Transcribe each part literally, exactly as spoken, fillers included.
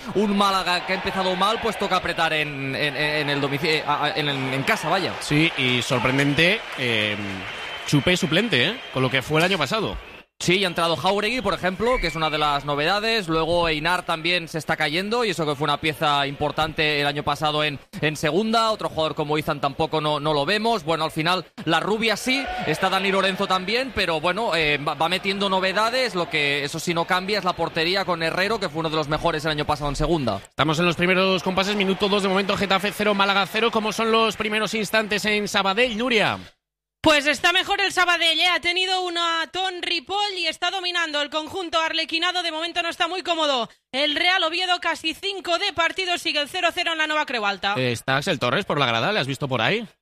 un Málaga que ha empezado mal, pues toca apretar en, en, en el domicilio, en, en, en casa, vaya. Sí, y sorprendente, eh, Chupé suplente, ¿eh? Con lo que fue el año pasado. Sí, y ha entrado Jauregui, por ejemplo, que es una de las novedades. Luego Einar también se está cayendo, y eso que fue una pieza importante el año pasado en, en segunda. Otro jugador como Izan tampoco no, no lo vemos. Bueno, al final la rubia sí, está Dani Lorenzo también, pero bueno, eh, va, va metiendo novedades. Lo que eso sí no cambia es la portería con Herrero, que fue uno de los mejores el año pasado en segunda. Estamos en los primeros compases, minuto dos de momento, Getafe cero, Málaga cero. ¿Cómo son los primeros instantes en Sabadell, Nuria? Pues está mejor el Sabadell, ¿eh? Ha tenido una Ton Ripoll y está dominando el conjunto arlequinado. De momento no está muy cómodo. El Real Oviedo, casi cinco de partido, sigue el cero cero en la Nueva Creu Alta. ¿Está Axel Torres por la grada? ¿Le has visto por ahí?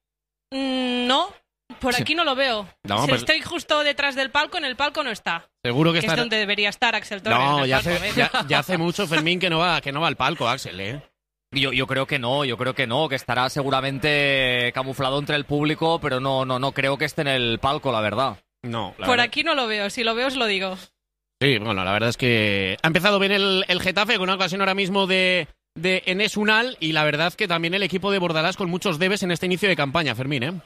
Mm, no, por aquí no lo veo. No, si pues... Estoy justo detrás del palco, en el palco no está. Seguro que, que está... es donde debería estar Axel Torres. No, ya, palco, hace, ya, ya hace mucho, Fermín, que no va, que no va al palco, Axel, ¿eh? Yo, yo creo que no, yo creo que no, que estará seguramente camuflado entre el público, pero no, no, no creo que esté en el palco, la verdad. No, la Por verdad. aquí no lo veo, si lo veo os lo digo. Sí, bueno, la verdad es que ha empezado bien el, el Getafe, con una ocasión ahora mismo de, de Enes Unal, y la verdad que también el equipo de Bordalás con muchos debes en este inicio de campaña, Fermín, ¿eh?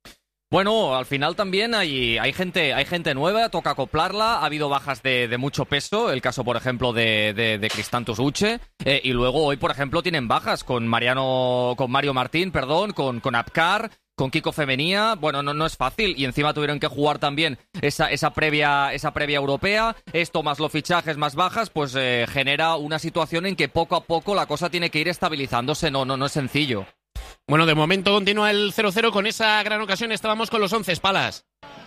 Bueno, al final también hay, hay gente hay gente nueva, toca acoplarla. Ha habido bajas de, de mucho peso, el caso, por ejemplo, de, de, de Cristantos Uche. Eh, y luego hoy, por ejemplo, tienen bajas con Mariano, con Mario Martín, perdón, con, con Apcar, con Kiko Femenía. Bueno, no, no es fácil. Y encima tuvieron que jugar también esa, esa, previa, esa previa europea. Esto más los fichajes más bajas, pues eh, genera una situación en que poco a poco la cosa tiene que ir estabilizándose. No, no, no es sencillo. Bueno, de momento continúa el cero cero con esa gran ocasión. Estábamos con los once, Palas.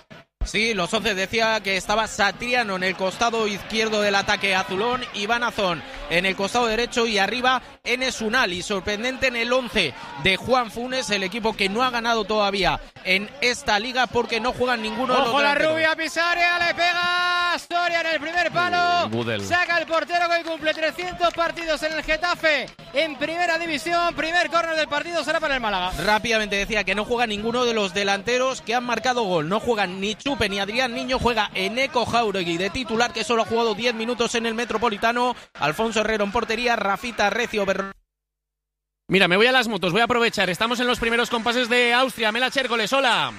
Sí, los once, decía que estaba Satriano en el costado izquierdo del ataque azulón, Iván Azón en el costado derecho y arriba Enes Unal. Y sorprendente en el once de Juan Funes, el equipo que no ha ganado todavía en esta liga porque no juegan ninguno de los ¡Ojo la delanteros! rubia, Pisaria, le pega Soria en el primer palo. Budel. Saca el portero que cumple trescientos partidos en el Getafe en primera división. Primer córner del partido será para el Málaga. Rápidamente decía que no juega ninguno de los delanteros que han marcado gol. No juegan ni Chupe ni Adrián Niño, juega Eneco Jauregui de titular, que solo ha jugado diez minutos en el Metropolitano. Alfonso Herrero en portería, Rafita Recio Berro... Mira, me voy a las motos, voy a aprovechar. Estamos en los primeros compases de Austria. Mela Chércoles, hola.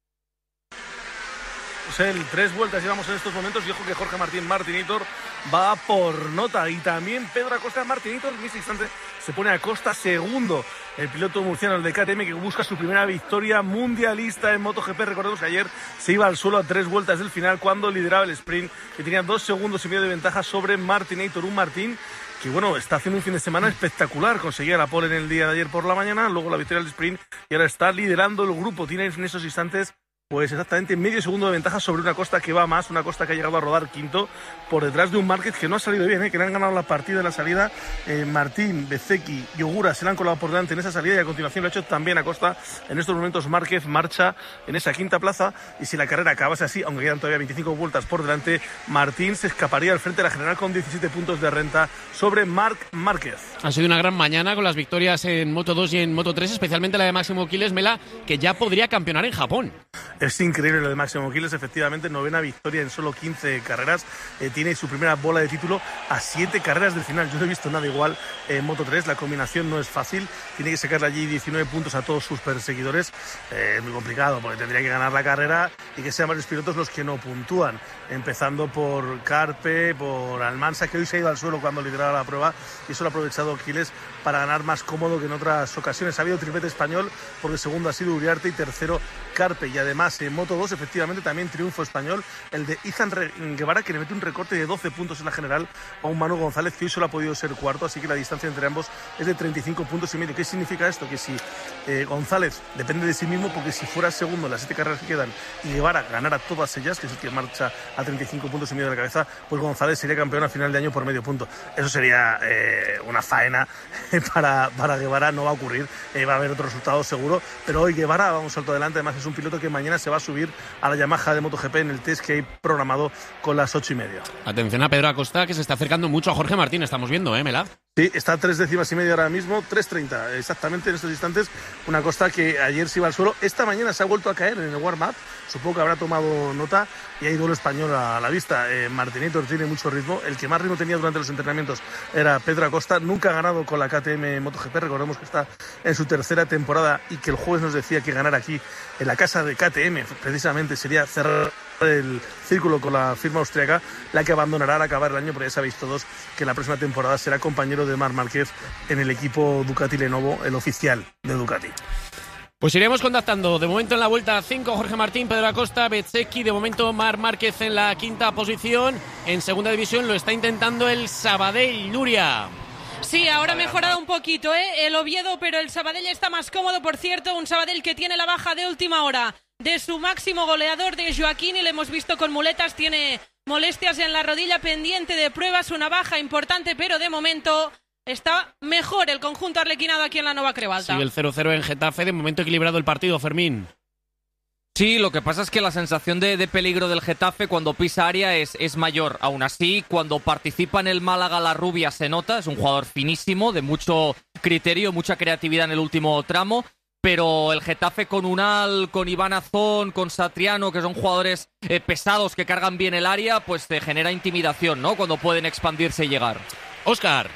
El tres vueltas llevamos en estos momentos y ojo que Jorge Martín Martinitor va por nota, y también Pedro Acosta. Martinitor en este instante se pone a Acosta segundo, el piloto murciano, el de K T M, que busca su primera victoria mundialista en MotoGP. Recordemos que ayer se iba al suelo a tres vueltas del final cuando lideraba el sprint, que tenía dos segundos y medio de ventaja sobre Martinitor, un Martín que bueno, está haciendo un fin de semana espectacular. Conseguía la pole en el día de ayer por la mañana, luego la victoria del sprint, y ahora está liderando el grupo. Tiene en esos instantes pues exactamente medio segundo de ventaja sobre una Costa que va más, una Costa que ha llegado a rodar quinto por detrás de un Márquez que no ha salido bien, ¿eh? Que le han ganado la partida en la salida. eh, Martín, Bezeki y Ogura se le han colado por delante en esa salida, y a continuación lo ha hecho también Acosta. En estos momentos Márquez marcha en esa quinta plaza, y si la carrera acabase así, aunque quedan todavía veinticinco vueltas por delante, Martín se escaparía al frente de la general con diecisiete puntos de renta sobre Marc Márquez. Ha sido una gran mañana con las victorias en Moto dos y en Moto tres, especialmente la de Máximo Quiles, Mela, que ya podría campeonar en Japón. Es increíble lo de Máximo Quiles, efectivamente, novena victoria en solo quince carreras. Eh, tiene su primera bola de título a siete carreras del final. Yo no he visto nada igual en Moto tres. La combinación no es fácil. Tiene que sacarle allí diecinueve puntos a todos sus perseguidores. Eh, es muy complicado porque tendría que ganar la carrera y que sean varios pilotos los que no puntúan. Empezando por Carpe, por Almansa, que hoy se ha ido al suelo cuando lideraba la prueba, y eso lo ha aprovechado Quiles para ganar más cómodo que en otras ocasiones. Ha habido triplete español porque segundo ha sido Uriarte y tercero Carpe. Y además en Moto dos efectivamente también triunfo español, el de Izan Guevara, que le mete un recorte de doce puntos en la general a un Manu González que hoy solo ha podido ser cuarto, así que la distancia entre ambos es de treinta y cinco puntos y medio. ¿Qué significa esto? Que si eh, González depende de sí mismo, porque si fuera segundo en las siete carreras que quedan y Guevara ganara todas ellas, que es el que marcha a treinta y cinco puntos y medio de la cabeza, pues González sería campeón a final de año por medio punto. Eso sería eh, una faena para, para Guevara. No va a ocurrir, eh, va a haber otro resultado seguro, pero hoy Guevara va un salto adelante. Además es un piloto que mañana se va a subir a la Yamaha de MotoGP en el test que hay programado con las ocho y media. Atención a Pedro Acosta, que se está acercando mucho a Jorge Martín, estamos viendo, ¿eh, Mela? Sí, está a tres décimas y media ahora mismo, tres treinta exactamente en estos instantes. Una Costa que ayer se iba al suelo, esta mañana se ha vuelto a caer en el warm-up, supongo que habrá tomado nota y hay duelo español a la vista. Eh, Martinitos tiene mucho ritmo, el que más ritmo tenía durante los entrenamientos era Pedro Acosta, nunca ha ganado con la K T M MotoGP, recordemos que está en su tercera temporada y que el jueves nos decía que ganar aquí en la casa de K T M precisamente sería cerrar el círculo con la firma austríaca, la que abandonará al acabar el año, porque ya sabéis todos que la próxima temporada será compañero de Marc Márquez en el equipo Ducati Lenovo, el oficial de Ducati. Pues iremos contactando. De momento en la vuelta cinco, Jorge Martín, Pedro Acosta, Bezzecchi. De momento Marc Márquez en la quinta posición. En segunda división lo está intentando el Sabadell, Nuria. Sí, ahora ha mejorado un poquito, ¿eh? El Oviedo, pero el Sabadell está más cómodo, por cierto. Un Sabadell que tiene la baja de última hora de su máximo goleador, de Joaquín, y le hemos visto con muletas, tiene molestias en la rodilla, pendiente de pruebas, una baja importante, pero de momento está mejor el conjunto arlequinado aquí en la Nova Creu Alta. Sigue el cero cero en Getafe, de momento equilibrado el partido, Fermín. Sí, lo que pasa es que la sensación de, de peligro del Getafe cuando pisa área es, es mayor. Aún así, cuando participa en el Málaga la Rubia se nota, es un jugador finísimo, de mucho criterio, mucha creatividad en el último tramo. Pero el Getafe con Unal, con Iván Azón, con Satriano, que son jugadores eh, pesados que cargan bien el área, pues te genera intimidación, ¿no? Cuando pueden expandirse y llegar. Óscar.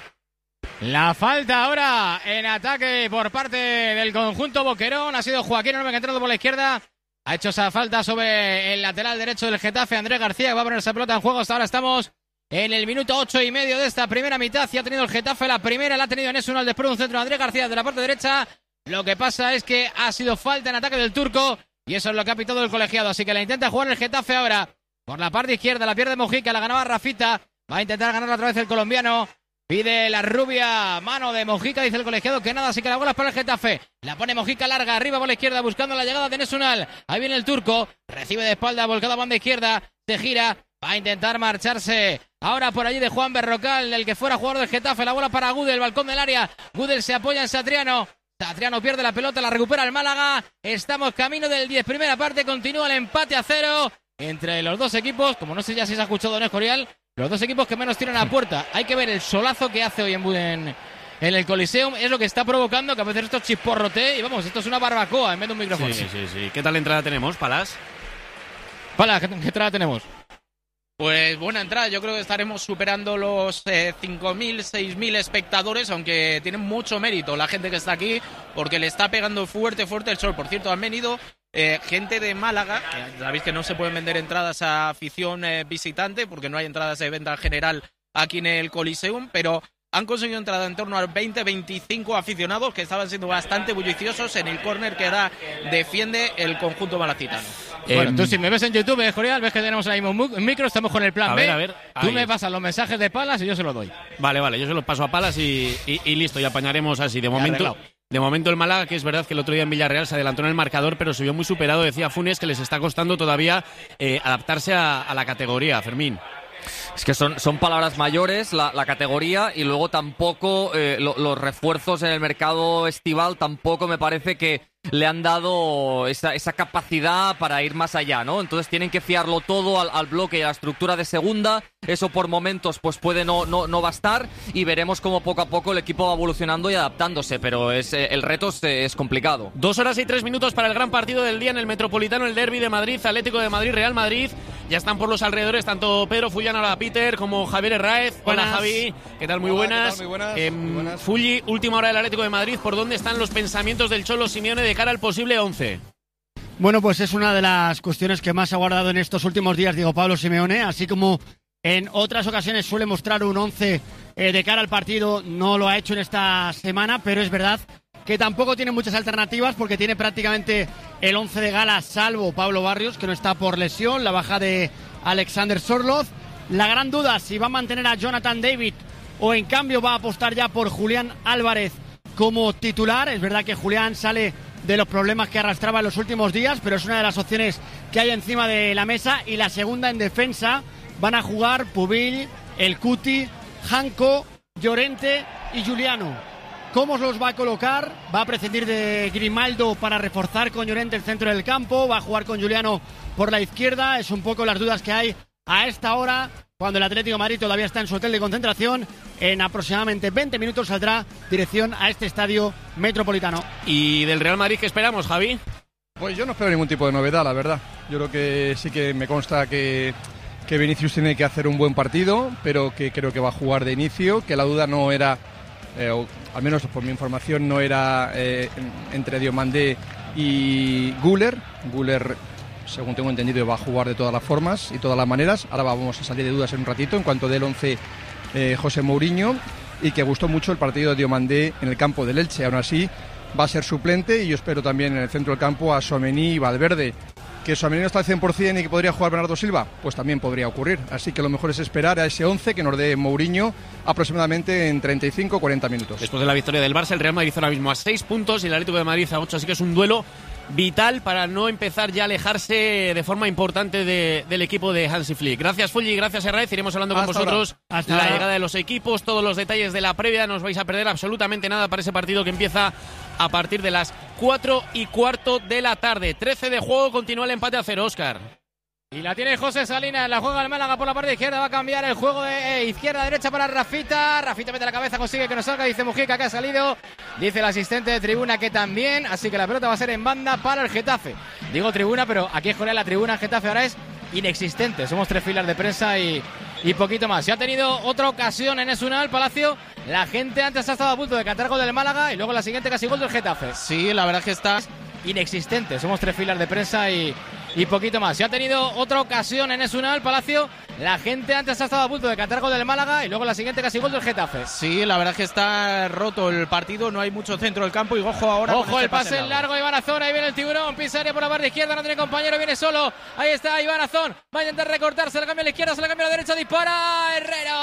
La falta ahora en ataque por parte del conjunto Boquerón. Ha sido Joaquín Orme que ha entrado por la izquierda. Ha hecho esa falta sobre el lateral derecho del Getafe, Andrés García, que va a poner esa pelota en juego. Hasta ahora estamos en el minuto ocho y medio de esta primera mitad. Y ha tenido el Getafe la primera, la ha tenido Enes Unal después de un centro de Andrés García de la parte derecha. Lo que pasa es que ha sido falta en ataque del turco y eso es lo que ha pitado el colegiado. Así que la intenta jugar el Getafe ahora por la parte izquierda. La pierde Mojica, la ganaba Rafita. Va a intentar ganar otra vez el colombiano. Pide la rubia mano de Mojica, dice el colegiado que nada, así que la bola es para el Getafe. La pone Mojica larga, arriba por la izquierda, buscando la llegada de Enes Unal. Ahí viene el turco, recibe de espalda, volcada a banda izquierda, se gira, va a intentar marcharse. Ahora por allí de Juan Berrocal, el que fuera jugador del Getafe, la bola para Gudel, balcón del área. Gudel se apoya en Satriano. Satriano pierde la pelota, la recupera el Málaga. Estamos camino del diez, primera parte, continúa el empate a cero entre los dos equipos. Como no sé ya si se ha escuchado Don Escorial, los dos equipos que menos tiran a puerta. Hay que ver el solazo que hace hoy en, en, en el Coliseum. Es lo que está provocando que a veces esto chisporrotee. Y vamos, esto es una barbacoa en vez de un micrófono. Sí, sí, sí. ¿Qué tal entrada tenemos, Palas? Palas, ¿qué, qué entrada tenemos? Pues buena entrada, yo creo que estaremos superando los eh, cinco mil, seis mil espectadores, aunque tiene mucho mérito la gente que está aquí, porque le está pegando fuerte, fuerte el sol. Por cierto, han venido eh, gente de Málaga, que sabéis que no se pueden vender entradas a afición eh, visitante, porque no hay entradas de venta en general aquí en el Coliseum, pero han conseguido entrada en torno a veinte, veinticinco aficionados que estaban siendo bastante bulliciosos en el córner que ahora defiende el conjunto malacitano. Eh, bueno, tú si me ves en YouTube, eh, Jorial, ves que tenemos ahí un micro, estamos con el plan a B. Ver, a ver, tú ahí me es. pasas los mensajes de Palas y yo se los doy. Vale, vale, yo se los paso a Palas y, y, y listo, y apañaremos así. De momento, de momento el Málaga, que es verdad que el otro día en Villarreal se adelantó en el marcador, pero se vio muy superado. Decía Funes que les está costando todavía eh, adaptarse a, a la categoría, Fermín. Es que son, son palabras mayores la, la categoría y luego tampoco eh, lo, los refuerzos en el mercado estival tampoco me parece que le han dado esa, esa capacidad para ir más allá, ¿no? Entonces tienen que fiarlo todo al, al bloque y a la estructura de segunda. Eso por momentos pues puede no, no, no bastar y veremos cómo poco a poco el equipo va evolucionando y adaptándose, pero es, el reto es, es complicado. Dos horas y tres minutos para el gran partido del día en el Metropolitano, el derbi de Madrid, Atlético de Madrid, Real Madrid. Ya están por los alrededores tanto Pedro Fullana, hola Peter, como Javier Herráez. Hola Javi, ¿qué tal? Muy Hola, buenas. ¿qué tal? Muy buenas. Eh, Muy buenas. Fulli, última hora del Atlético de Madrid, ¿por dónde están los pensamientos del Cholo Simeone de cara al posible once? Bueno, pues es una de las cuestiones que más ha guardado en estos últimos días Diego Pablo Simeone, así como en otras ocasiones suele mostrar un once eh, de cara al partido, no lo ha hecho en esta semana, pero es verdad que tampoco tiene muchas alternativas porque tiene prácticamente el once de gala, salvo Pablo Barrios, que no está por lesión, la baja de Alexander Sorloth. La gran duda si va a mantener a Jonathan David o en cambio va a apostar ya por Julián Álvarez como titular. Es verdad que Julián sale de los problemas que arrastraba en los últimos días, pero es una de las opciones que hay encima de la mesa. Y la segunda en defensa van a jugar Pubil, El Cuti, Janko, Llorente y Giuliano. ¿Cómo los va a colocar? Va a prescindir de Grimaldo para reforzar con Llorente el centro del campo. Va a jugar con Giuliano por la izquierda. Es un poco las dudas que hay a esta hora, cuando el Atlético de Madrid todavía está en su hotel de concentración. En aproximadamente veinte minutos saldrá dirección a este estadio metropolitano. ¿Y del Real Madrid qué esperamos, Javi? Pues yo no espero ningún tipo de novedad, la verdad. Yo creo que sí que me consta que, que Vinicius tiene que hacer un buen partido, pero que creo que va a jugar de inicio, que la duda no era, eh, o al menos por mi información, no era eh, entre Diomandé y Güler. Güler, según tengo entendido, va a jugar de todas las formas y todas las maneras. Ahora vamos a salir de dudas en un ratito en cuanto del once eh, José Mourinho, y que gustó mucho el partido de Diomandé en el campo del Elche. Aún así va a ser suplente, y yo espero también en el centro del campo a Tchouaméni y Valverde. ¿Que Tchouaméni no está al cien por ciento y que podría jugar Bernardo Silva? Pues también podría ocurrir. Así que lo mejor es esperar a ese once que nos dé Mourinho aproximadamente en treinta y cinco a cuarenta minutos. Después de la victoria del Barça, el Real Madrid ahora mismo a seis puntos y el Atlético de Madrid a ocho, así que es un duelo vital para no empezar ya a alejarse de forma importante de, del equipo de Hansi Flick. Gracias, Fulli, gracias, Herraiz. Iremos hablando con Hasta vosotros Hasta la ahora. llegada de los equipos, todos los detalles de la previa. No os vais a perder absolutamente nada para ese partido que empieza a partir de las cuatro y cuarto de la tarde. trece de juego, continúa el empate a cero, Óscar. Y la tiene José Salinas, la juega el Málaga por la parte izquierda, va a cambiar el juego de eh, izquierda-derecha para Rafita. Rafita mete la cabeza, consigue que no salga, dice Mujica que ha salido, dice el asistente de tribuna que también, así que la pelota va a ser en banda para el Getafe. Digo tribuna, pero aquí en Jornal la tribuna en Getafe ahora es inexistente, somos tres filas de prensa y, y poquito más. Se ha tenido otra ocasión en Esunal Palacio, la gente antes ha estado a punto de cantar gol del Málaga y luego la siguiente casi gol del Getafe. Sí, la verdad es que está Inexistente, somos tres filas de prensa y, y poquito más. Se ha tenido otra ocasión en Esunal Palacio, la gente antes ha estado a punto de cantar gol del Málaga y luego la siguiente casi gol del Getafe. Sí, la verdad es que está roto el partido, no hay mucho centro del campo y ojo ahora. Ojo, con este el pase en largo, Iván Azón, ahí viene el tiburón, pisa área por la parte izquierda, no tiene compañero, viene solo, ahí está Iván Azón, va a intentar recortar, se la cambia a la izquierda, se la cambia a la derecha, dispara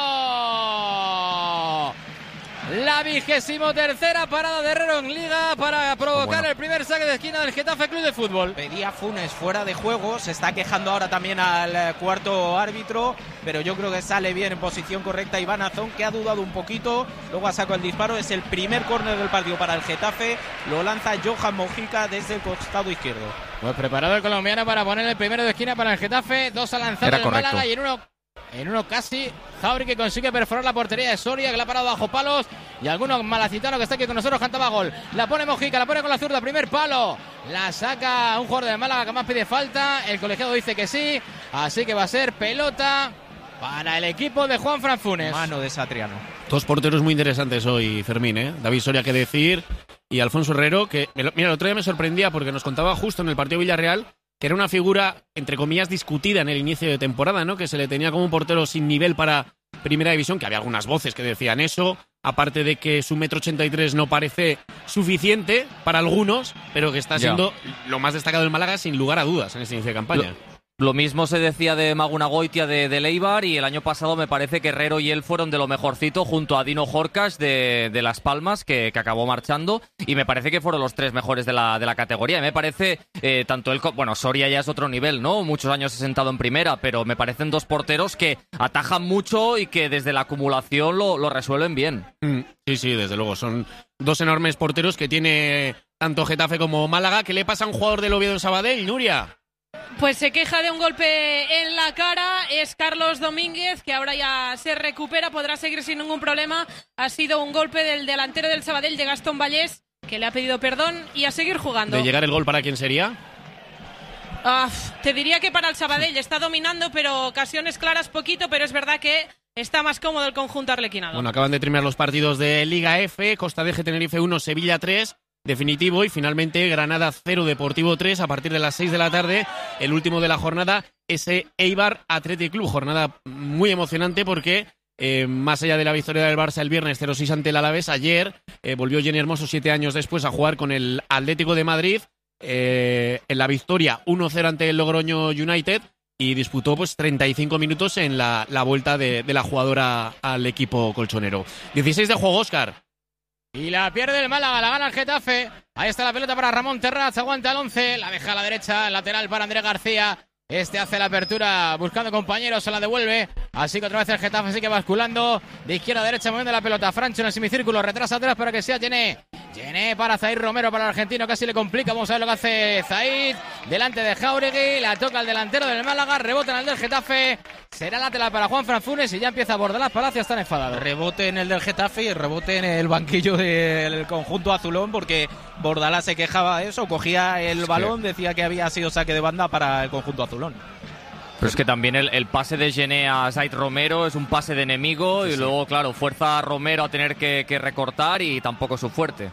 Herrero. La vigésimo tercera parada de Herrero en Liga para provocar bueno. el primer saque de esquina del Getafe Club de Fútbol. Pedía Funes fuera de juego, se está quejando ahora también al eh, cuarto árbitro, pero yo creo que sale bien en posición correcta Iván Azón, que ha dudado un poquito, luego ha sacado el disparo, es el primer córner del partido para el Getafe, lo lanza Johan Mojica desde el costado izquierdo. Pues preparado el colombiano para poner el primero de esquina para el Getafe, dos a lanzar Era el correcto. Málaga y en uno, en uno casi Jauri que consigue perforar la portería de Soria, que la ha parado bajo palos, y alguno malacitano que está aquí con nosotros cantaba gol. La pone Mojica, la pone con la zurda, primer palo, la saca un jugador de Málaga que más pide falta, el colegiado dice que sí, así que va a ser pelota para el equipo de Juanfran Funes. Mano de Satriano. Dos porteros muy interesantes hoy, Fermín, ¿eh? David Soria, que decir, y Alfonso Herrero, que, mira, el otro día me sorprendía porque nos contaba justo en el partido Villarreal que era una figura, entre comillas, discutida en el inicio de temporada, ¿no? Que se le tenía como un portero sin nivel para Primera División, que había algunas voces que decían eso, aparte de que su metro ochenta y tres no parece suficiente para algunos, pero que está Ya. siendo lo más destacado del Málaga sin lugar a dudas en este inicio de campaña. Lo, lo mismo se decía de Maguna Goitia de, de Leibar, y el año pasado me parece que Herrero y él fueron de lo mejorcito junto a Dino Jorcas de, de Las Palmas, que, que acabó marchando, y me parece que fueron los tres mejores de la, de la categoría. Y me parece, eh, tanto él, co- bueno, Soria ya es otro nivel, ¿no? Muchos años he sentado en primera, pero me parecen dos porteros que atajan mucho y que desde la acumulación lo, lo resuelven bien. Mm, sí, sí, desde luego. Son dos enormes porteros que tiene tanto Getafe como Málaga. ¿Qué le pasa a un jugador del Oviedo en Sabadell, Nuria? Pues se queja de un golpe en la cara, es Carlos Domínguez, que ahora ya se recupera, podrá seguir sin ningún problema. Ha sido un golpe del delantero del Sabadell, de Gastón Vallés, que le ha pedido perdón y a seguir jugando. ¿De llegar el gol para quién sería? Ah, te diría que para el Sabadell está dominando, pero ocasiones claras poquito, pero es verdad que está más cómodo el conjunto arlequinado. Bueno, acaban de terminar los partidos de Liga F, Costa de Eje Tenerife uno, Sevilla tres, definitivo, y finalmente Granada cero, Deportivo tres, a partir de las seis de la tarde, el último de la jornada, ese Eibar Athletic Club, jornada muy emocionante porque eh, más allá de la victoria del Barça el viernes cero seis ante el Alavés, ayer eh, volvió Jenny Hermoso siete años después a jugar con el Atlético de Madrid, eh, en la victoria uno cero ante el Logroño United, y disputó pues treinta y cinco minutos en la, la vuelta de, de la jugadora al equipo colchonero. dieciséis de juego, Óscar. Y la pierde el Málaga, la gana el Getafe. Ahí está la pelota para Ramón Terraz, aguanta el once, la deja a la derecha, lateral para Andrés García. Este hace la apertura buscando compañeros, se la devuelve. Así que otra vez el Getafe sigue basculando de izquierda a derecha, moviendo la pelota. Francho en el semicírculo, retrasa atrás para que sea, tiene Yené para Zaid Romero, para el argentino, casi le complica. Vamos a ver lo que hace Zaid. Delante de Jáuregui, la toca el delantero del Málaga, rebota en el del Getafe. Será lateral para Juanfran Funes y ya empieza Bordalás Palacios, están enfadados. Rebote en el del Getafe y rebote en el banquillo del conjunto azulón, porque Bordalás se quejaba de eso, cogía el balón, decía que había sido saque de banda para el conjunto azulón. Pero es que también el, el pase de Yené a Zaid Romero es un pase de enemigo sí, y sí. luego, claro, fuerza a Romero a tener que, que recortar y tampoco es su fuerte.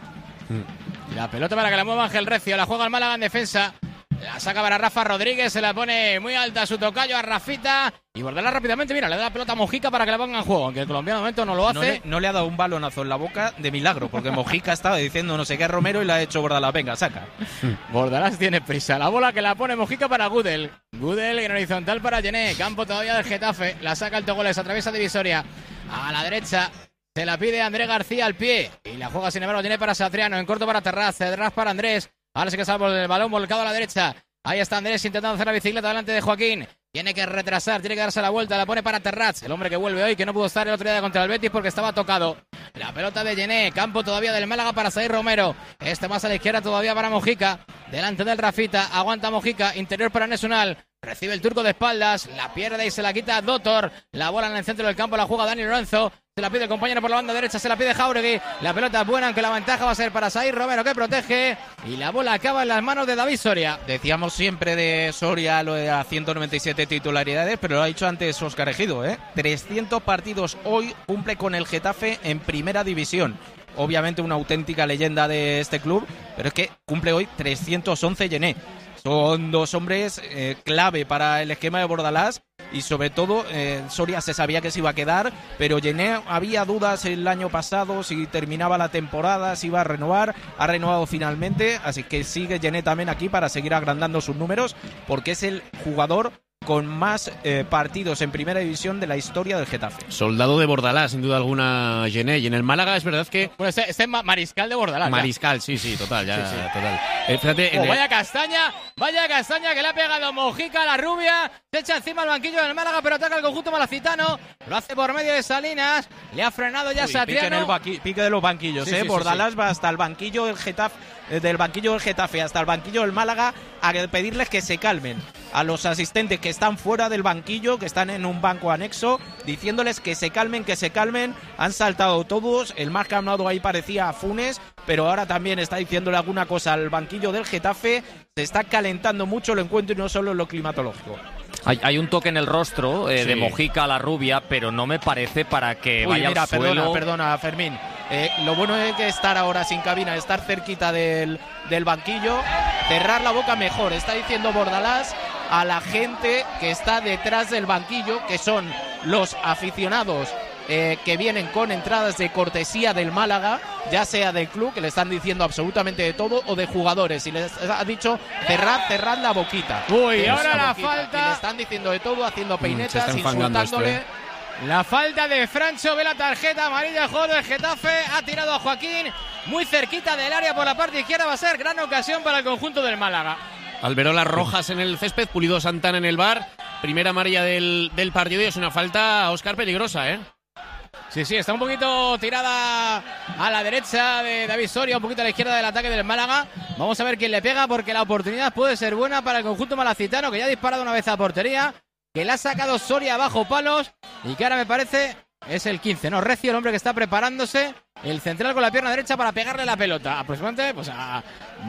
Mm. La pelota para que la mueva Ángel Recio, la juega el Málaga en defensa. La saca para Rafa Rodríguez, se la pone muy alta a su tocayo, a Rafita. Y Bordalás rápidamente, mira, le da la pelota a Mojica para que la ponga en juego. Aunque el colombiano de momento no lo hace. No le, no le ha dado un balonazo en la boca de milagro, porque Mojica estaba diciendo no sé qué a Romero y le ha hecho Bordalás. Venga, saca. Bordalás tiene prisa. La bola que la pone Mojica para Gudel. Gudel en horizontal para Yené. Campo todavía del Getafe. La saca el Togoles, atraviesa divisoria. A la derecha. Se la pide Andrés García al pie. Y la juega sin embargo Yené para Satriano. En corto para Terraz. Terraz para Andrés. Ahora sí que sale por el balón volcado a la derecha. Ahí está Andrés intentando hacer la bicicleta delante de Joaquín. Tiene que retrasar, tiene que darse la vuelta. La pone para Terraz, el hombre que vuelve hoy, que no pudo estar el otro día contra el Betis porque estaba tocado. La pelota de Yené, campo todavía del Málaga para Zaid Romero. Este más a la izquierda todavía para Mojica. Delante del Rafita, aguanta Mojica. Interior para Nesunal. Recibe el turco de espaldas, la pierde y se la quita Dotor. La bola en el centro del campo la juega Dani Lorenzo. Se la pide el compañero por la banda derecha, se la pide Jáuregui. La pelota es buena, aunque la ventaja va a ser para Zaid Romero, que protege. Y la bola acaba en las manos de David Soria. Decíamos siempre de Soria lo de las ciento noventa y siete titularidades, pero lo ha dicho antes Óscar Ejido, ¿eh? trescientos partidos hoy cumple con el Getafe en primera división. Obviamente una auténtica leyenda de este club, pero es que cumple hoy trescientos once Yené. Son dos hombres eh, clave para el esquema de Bordalás y sobre todo eh, Soria se sabía que se iba a quedar, pero Yené había dudas el año pasado si terminaba la temporada, si iba a renovar, ha renovado finalmente, así que sigue Yené también aquí para seguir agrandando sus números porque es el jugador con más eh, partidos en primera división de la historia del Getafe. Soldado de Bordalás, sin duda alguna, Yené. Y en el Málaga es verdad que... Bueno, este, este es mariscal de Bordalás. Mariscal, ya. sí, sí, total, ya, sí, sí. total. Eh, fíjate, oh, vaya el... castaña, vaya castaña que le ha pegado Mojica a la rubia. Se echa encima el banquillo del Málaga, pero ataca el conjunto malacitano. Lo hace por medio de Salinas. Le ha frenado ya Uy, Satriano. Pique, en el baqui, pique de los banquillos, sí, ¿eh? Sí, Bordalás sí, sí. va hasta el banquillo del Getafe, del banquillo del Getafe hasta el banquillo del Málaga a pedirles que se calmen a los asistentes que están fuera del banquillo, que están en un banco anexo, diciéndoles que se calmen, que se calmen. Han saltado todos, el más calmado ahí parecía Funes, pero ahora también está diciéndole alguna cosa al banquillo del Getafe. Se está calentando mucho el encuentro y no solo en lo climatológico. Hay, hay un toque en el rostro eh, sí. de Mojica a la rubia, pero no me parece para que Uy, vaya mira, al perdona, suelo. Perdona, Fermín. Eh, lo bueno es que estar ahora sin cabina, estar cerquita del, del banquillo, cerrar la boca mejor. Está diciendo Bordalás a la gente que está detrás del banquillo, que son los aficionados eh, que vienen con entradas de cortesía del Málaga, ya sea del club, que le están diciendo absolutamente de todo, o de jugadores. Y les ha dicho, cerrad, cerrad la boquita. Uy, ahora la boquita. falta. Y le están diciendo de todo, haciendo peinetas, mm, insultándole. Esto, eh. La falta de Francho, ve la tarjeta amarilla, el jugador del Getafe, ha tirado a Joaquín muy cerquita del área por la parte izquierda, va a ser gran ocasión para el conjunto del Málaga. Alberolas rojas en el césped, Pulido Santana en el bar, primera amarilla del, del partido y es una falta, Óscar, peligrosa, ¿eh? Sí, sí, está un poquito tirada a la derecha de David Soria, un poquito a la izquierda del ataque del Málaga. Vamos a ver quién le pega porque la oportunidad puede ser buena para el conjunto malacitano, que ya ha disparado una vez a portería, que le ha sacado Soria bajo palos y que ahora me parece es el quince, ¿no? Recio, el hombre que está preparándose, el central con la pierna derecha para pegarle la pelota, aproximadamente pues a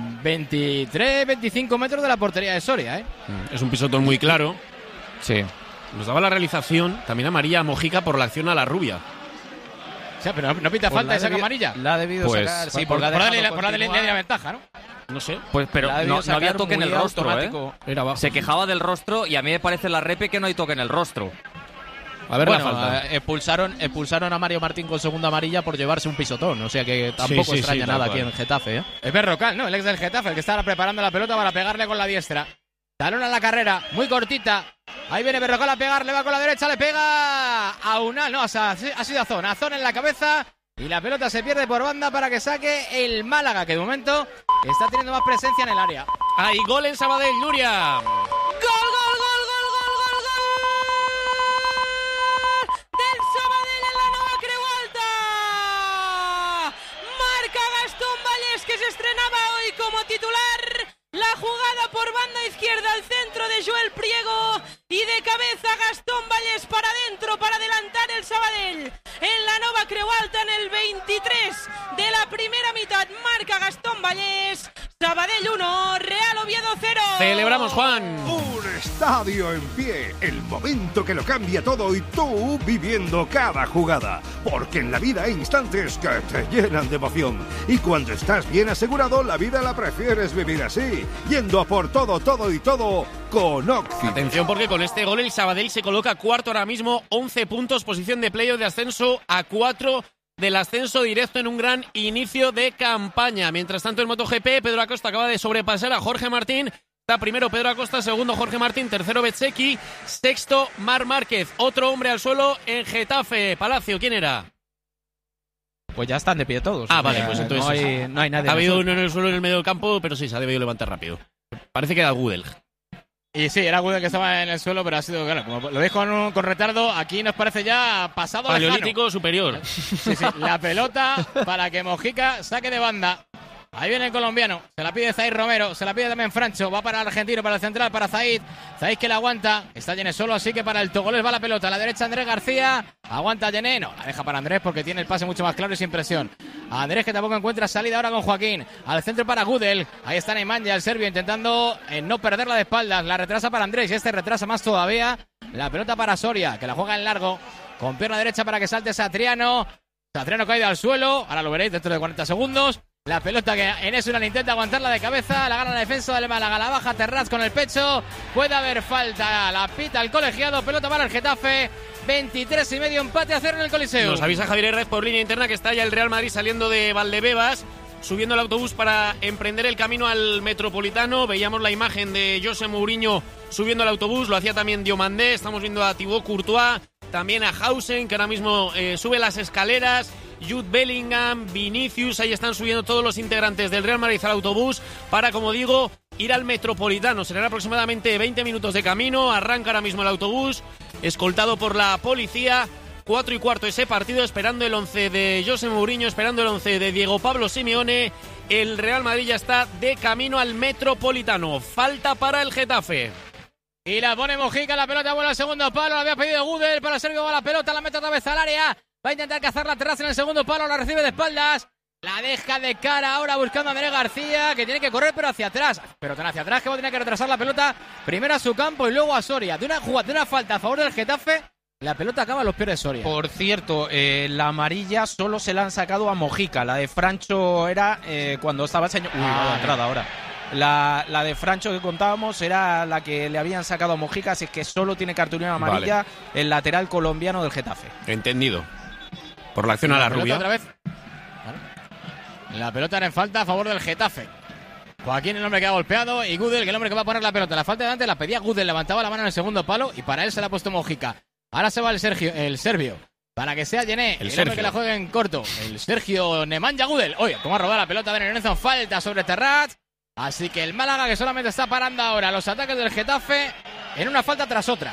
veintitrés, veinticinco metros de la portería de Soria, ¿eh? Es un pisotón muy claro. Sí. Nos daba la realización también a María Mojica por la acción a la rubia. O sea, pero no, no pita pues falta de saca amarilla. La ha debido pues, sacar, sí, por, por, por darle, por darle la ventaja, ¿no? No sé. Pues, pero no, no había toque en el rostro, ¿eh? Era abajo. Se quejaba del rostro y a mí me parece la repe que no hay toque en el rostro. A ver bueno, la falta. Eh, expulsaron, expulsaron a Mario Martín con segunda amarilla por llevarse un pisotón. O sea que tampoco sí, sí, extraña sí, nada aquí en Getafe, ¿eh? Es Berrocal, ¿no? El ex del Getafe, el que estaba preparando la pelota para pegarle con la diestra. Talón a la carrera, muy cortita. Ahí viene Berrocal a pegar, le va con la derecha, le pega a Unal. No, o sea, ha sido Azón. Azón en la cabeza. Y la pelota se pierde por banda para que saque el Málaga, que de momento está teniendo más presencia en el área. Hay gol en Sabadell, Nuria. ¡Gol, gol, gol, gol, gol, gol, gol! ¡Del Sabadell en la Nova Creu Alta! Marca Gastón Valle. como titular. La jugada por banda izquierda al centro de Joel Priego y de cabeza Gastón Vallés para adentro para adelantar el Sabadell. En la Nova Creu Alta en el veintitrés de la primera mitad marca Gastón Vallés. Sabadell uno, Real Oviedo cero. Celebramos, Juan. Un estadio en pie, el momento que lo cambia todo y tú viviendo cada jugada. Porque en la vida hay instantes que te llenan de emoción. Y cuando estás bien asegurado, la vida la prefieres vivir así, yendo a por todo, todo y todo con Oxy. Atención, porque con este gol el Sabadell se coloca cuarto ahora mismo, once puntos, posición de playoff de ascenso a cuatro del ascenso directo en un gran inicio de campaña. Mientras tanto, en MotoGP, Pedro Acosta acaba de sobrepasar a Jorge Martín. Está primero Pedro Acosta, segundo Jorge Martín, tercero Bezzecchi, sexto Marc Márquez. Otro hombre al suelo en Getafe. Palacio, ¿quién era? Pues ya están de pie todos. Ah, vale, pues entonces no hay, no hay nadie. Ha habido uno en el suelo en el medio del campo, pero sí, se ha debido levantar rápido. Parece que era Gudel. Y sí, era Gudel que estaba en el suelo, pero ha sido, claro, como lo veis con, con retardo, aquí nos parece ya pasado Paleolítico lejano. superior. Sí, sí, la pelota para que Mojica saque de banda. Ahí viene el colombiano, se la pide Zaid Romero, se la pide también Francho, va para el argentino, para el central, para Zaid. Zaid que la aguanta, está Yené solo, así que para el togolés va la pelota. A la derecha Andrés García, aguanta Yené, no, la deja para Andrés porque tiene el pase mucho más claro y sin presión. Andrés que tampoco encuentra salida ahora con Joaquín, al centro para Gudel, ahí está Neymanja, el serbio, intentando eh, no perderla de espaldas, la retrasa para Andrés y este retrasa más todavía. La pelota para Soria, que la juega en largo, con pierna derecha para que salte Satriano. Satriano caído al suelo, ahora lo veréis dentro de cuarenta segundos. La pelota que Enes Unal intenta aguantarla de cabeza, la gana la defensa del Málaga, la baja Terraz con el pecho, puede haber falta, la pita el colegiado, pelota para el Getafe, veintitrés y medio, empate a cero en el Coliseo. Nos avisa Javier Herrez por línea interna que está ya el Real Madrid saliendo de Valdebebas, subiendo el autobús para emprender el camino al Metropolitano. Veíamos la imagen de José Mourinho subiendo el autobús, lo hacía también Diomandé, estamos viendo a Thibaut Courtois, también a Hausen, que ahora mismo eh, sube las escaleras, Jude Bellingham, Vinicius, ahí están subiendo todos los integrantes del Real Madrid al autobús para, como digo, ir al Metropolitano. Serán aproximadamente veinte minutos de camino, arranca ahora mismo el autobús, escoltado por la policía. Cuatro y cuarto ese partido, esperando el once de José Mourinho, esperando el once de Diego Pablo Simeone. El Real Madrid ya está de camino al Metropolitano. Falta para el Getafe. Y la pone Mojica, la pelota vuelve al segundo palo, la había pedido Gudel, para Sergio va la pelota, la mete otra vez al área, va a intentar cazar la terraza en el segundo palo, la recibe de espaldas, la deja de cara ahora buscando a Andrés García, que tiene que correr pero hacia atrás, pero tan hacia atrás que va a tener que retrasar la pelota, primero a su campo y luego a Soria, de una jugada, de una falta a favor del Getafe. La pelota acaba a los pies de Soria. Por cierto, eh, la amarilla solo se la han sacado a Mojica. La de Francho era eh, cuando estaba señor... Uy, ah, la entrada ahora. La, la de Francho que contábamos era la que le habían sacado a Mojica, así que solo tiene cartulina amarilla vale. El lateral colombiano del Getafe. Entendido. Por la acción a la, la rubia. Otra vez. Vale. La pelota era en falta a favor del Getafe. Joaquín, el hombre que ha golpeado, y Gudel, que el hombre que va a poner la pelota. La falta de antes la pedía Gudel, levantaba la mano en el segundo palo y para él se la ha puesto Mojica. Ahora se va el Sergio, el serbio, para que sea Yené, el, el hombre que la juegue en corto. El Sergio Nemanja Gudel. Oye, cómo ha robado la pelota de Nelson, falta sobre Terrat. Así que el Málaga, que solamente está parando ahora los ataques del Getafe en una falta tras otra.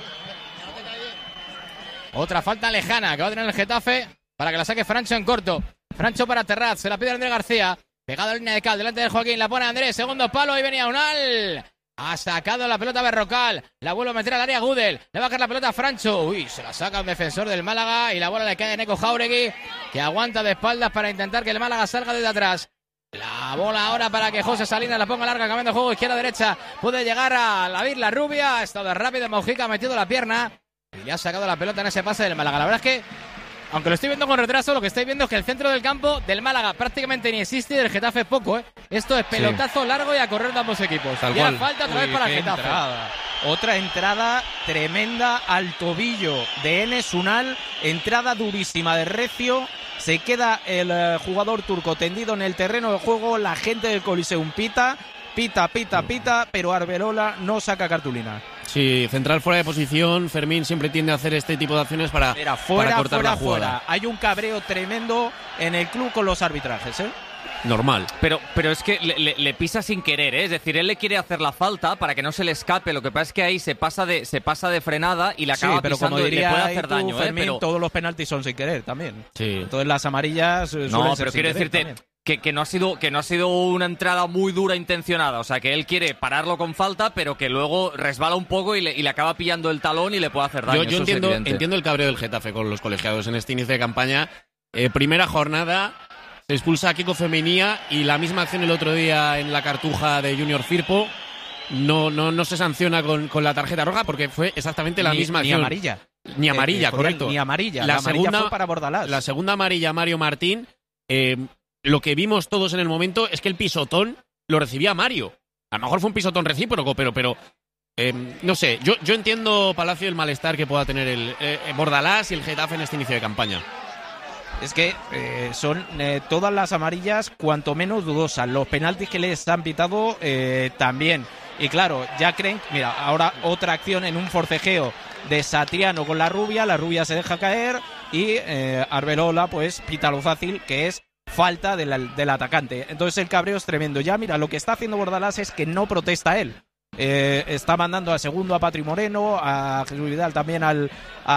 Otra falta lejana que va a tener el Getafe para que la saque Francho en corto. Francho para Terrat, se la pide Andrés García. Pegado a la línea de cal, delante de Joaquín, la pone Andrés, segundo palo, ahí venía Unal. Ha sacado la pelota Berrocal, la vuelve a meter al área Gudel, le va a caer la pelota a Francho, uy, se la saca un defensor del Málaga y la bola le cae a Neko Jauregui, que aguanta de espaldas para intentar que el Málaga salga desde atrás. La bola ahora para que José Salinas la ponga larga, cambiando juego izquierda-derecha, puede llegar a la Vir la Rubia, ha estado rápido Mojica, ha metido la pierna y le ha sacado la pelota en ese pase del Málaga. La verdad es que, aunque lo estoy viendo con retraso, lo que estáis viendo es que el centro del campo del Málaga prácticamente ni existe y del Getafe poco, ¿eh? Esto es pelotazo sí. largo y a correr de ambos equipos. Tal y ahora falta otra Uy, vez para el Getafe. Entrada. Otra entrada tremenda al tobillo de Enes Unal, entrada durísima de Recio. Se queda el uh, jugador turco tendido en el terreno de juego, la gente del Coliseum pita, pita, pita, pita, pero Arbelola no saca cartulina. Sí, central fuera de posición, Fermín siempre tiende a hacer este tipo de acciones para, Era fuera, para cortar fuera, la jugada. Fuera. Hay un cabreo tremendo en el club con los arbitrajes, ¿eh? Normal. Pero, pero es que le, le, le pisa sin querer, ¿eh? Es decir, él le quiere hacer la falta para que no se le escape. Lo que pasa es que ahí se pasa de, se pasa de frenada y le acaba sí, pero pisando como y le puede hacer tú, daño, Fermín, ¿eh? Pero todos los penaltis son sin querer también. Sí. Entonces las amarillas. No, pero quiero decirte, también. que, que, no ha sido, que no ha sido una entrada muy dura intencionada. O sea, que él quiere pararlo con falta, pero que luego resbala un poco y le, y le acaba pillando el talón y le puede hacer daño. Yo, yo entiendo, entiendo el cabreo del Getafe con los colegiados en este inicio de campaña. Eh, primera jornada, se expulsa a Kiko Femenía y la misma acción el otro día en la Cartuja de Junior Firpo. No, no, no se sanciona con, con la tarjeta roja porque fue exactamente la ni, misma ni acción. Amarilla. Ni amarilla, eh, correcto. Ni amarilla. La, la segunda amarilla fue para Bordalás. La segunda amarilla, Mario Martín. Eh, lo que vimos todos en el momento es que el pisotón lo recibía Mario. A lo mejor fue un pisotón recíproco, pero, pero eh, no sé. Yo, yo entiendo, Palacio, el malestar que pueda tener el eh, Bordalás y el Getafe en este inicio de campaña. Es que eh, son eh, todas las amarillas cuanto menos dudosas. Los penaltis que les han pitado eh, también. Y claro, ya creen, mira, ahora otra acción en un forcejeo de Satriano con la rubia. La rubia se deja caer y eh, Arbelola pues pita lo fácil, que es falta del, del atacante. Entonces el cabreo es tremendo. Ya mira, lo que está haciendo Bordalás es que no protesta él. Eh, está mandando al segundo a Patri Moreno, a Jesús Vidal también al,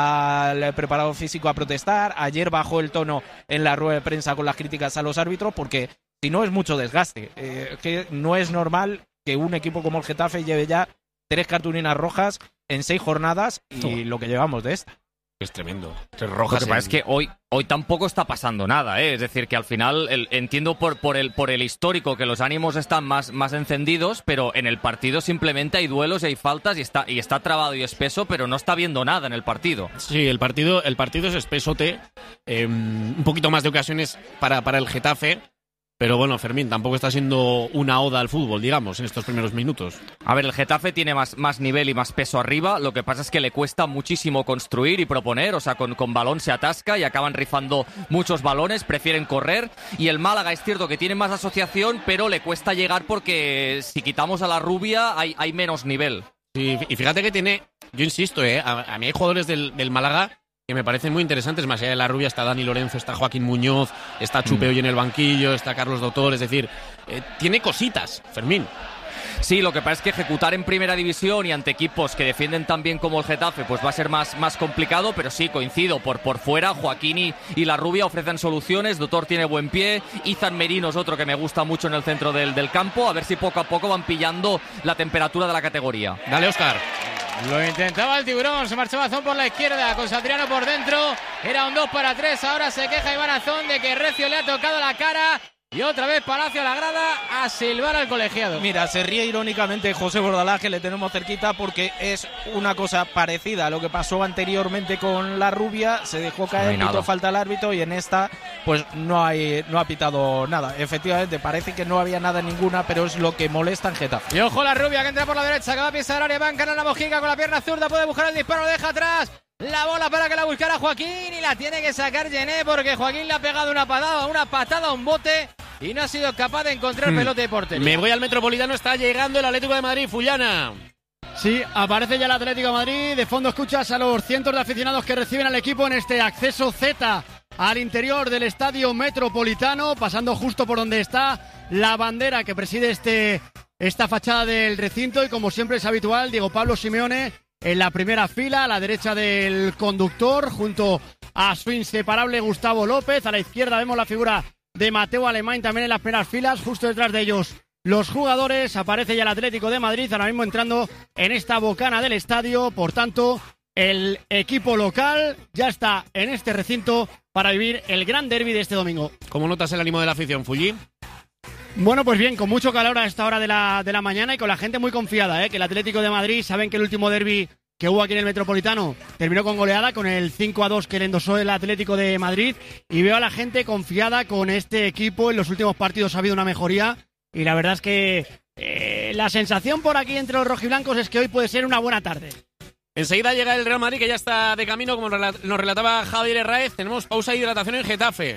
al preparador físico a protestar. Ayer bajó el tono en la rueda de prensa con las críticas a los árbitros porque si no es mucho desgaste. Eh, que no es normal que un equipo como el Getafe lleve ya tres cartulinas rojas en seis jornadas y oh. lo que llevamos de esta. Es tremendo. Tres rojas. Lo que pasa es que hoy, hoy tampoco está pasando nada, ¿eh? Es decir, que al final el, entiendo por, por, el, por el histórico que los ánimos están más, más encendidos, pero en el partido simplemente hay duelos y hay faltas y está, y está trabado y espeso, pero no está viendo nada en el partido. Sí, el partido, el partido es espesote. Eh, un poquito más de ocasiones para, para el Getafe. Pero bueno, Fermín, tampoco está siendo una oda al fútbol, digamos, en estos primeros minutos. A ver, el Getafe tiene más, más nivel y más peso arriba. Lo que pasa es que le cuesta muchísimo construir y proponer. O sea, con, con balón se atasca y acaban rifando muchos balones, prefieren correr. Y el Málaga es cierto que tiene más asociación, pero le cuesta llegar porque si quitamos a la rubia hay, hay menos nivel. Sí, y fíjate que tiene, yo insisto, eh, a, a mí hay jugadores del, del Málaga que me parecen muy interesantes. Más allá de la rubia está Dani Lorenzo, está Joaquín Muñoz, está Chupe hoy en el banquillo, está Carlos Doctor, es decir, eh, tiene cositas, Fermín. Sí, lo que pasa es que ejecutar en primera división y ante equipos que defienden tan bien como el Getafe pues va a ser más, más complicado, pero sí, coincido, por, por fuera Joaquín y, y la rubia ofrecen soluciones. Doctor tiene buen pie, Izan Merino es otro que me gusta mucho en el centro del, del campo, a ver si poco a poco van pillando la temperatura de la categoría. Dale, Óscar. Lo intentaba el Tiburón, se marchaba Azón por la izquierda con Satriano por dentro, era un dos para tres, ahora se queja Iván Azón de que Recio le ha tocado la cara y otra vez Palacio a la grada a silbar al colegiado. Mira, se ríe irónicamente José Bordalás, que le tenemos cerquita, porque es una cosa parecida a lo que pasó anteriormente con la rubia, se dejó caer, no pitó falta al árbitro y en esta pues no hay no ha pitado nada. Efectivamente, parece que no había nada en ninguna, pero es lo que molesta en Getafe. Y ojo la rubia que entra por la derecha, que va a pisar área, va a encarar la Mojica con la pierna zurda, puede buscar el disparo, lo deja atrás. La bola para que la buscara Joaquín y la tiene que sacar Gené porque Joaquín le ha pegado una patada, una patada a un bote y no ha sido capaz de encontrar hmm. pelota de portería. Me voy al Metropolitano, está llegando el Atlético de Madrid, Fullana. Sí, aparece ya el Atlético de Madrid. De fondo escuchas a los cientos de aficionados que reciben al equipo en este acceso Z al interior del Estadio Metropolitano, pasando justo por donde está la bandera que preside este esta fachada del recinto y como siempre es habitual, Diego Pablo Simeone en la primera fila, a la derecha del conductor, junto a su inseparable Gustavo López. A la izquierda vemos la figura de Mateo Alemán también en las primeras filas, justo detrás de ellos los jugadores. Aparece ya el Atlético de Madrid, ahora mismo entrando en esta bocana del estadio. Por tanto, el equipo local ya está en este recinto para vivir el gran derbi de este domingo. ¿Cómo notas el ánimo de la afición, Fulli? Bueno, pues bien, con mucho calor a esta hora de la, de la mañana y con la gente muy confiada, ¿eh? Que el Atlético de Madrid, saben que el último derbi que hubo aquí en el Metropolitano terminó con goleada, con el cinco a dos que le endosó el Atlético de Madrid, y veo a la gente confiada con este equipo. En los últimos partidos ha habido una mejoría y la verdad es que eh, la sensación por aquí entre los rojiblancos es que hoy puede ser una buena tarde. Enseguida llega el Real Madrid, que ya está de camino, como nos relataba Javier Herráez. Tenemos pausa de hidratación en Getafe.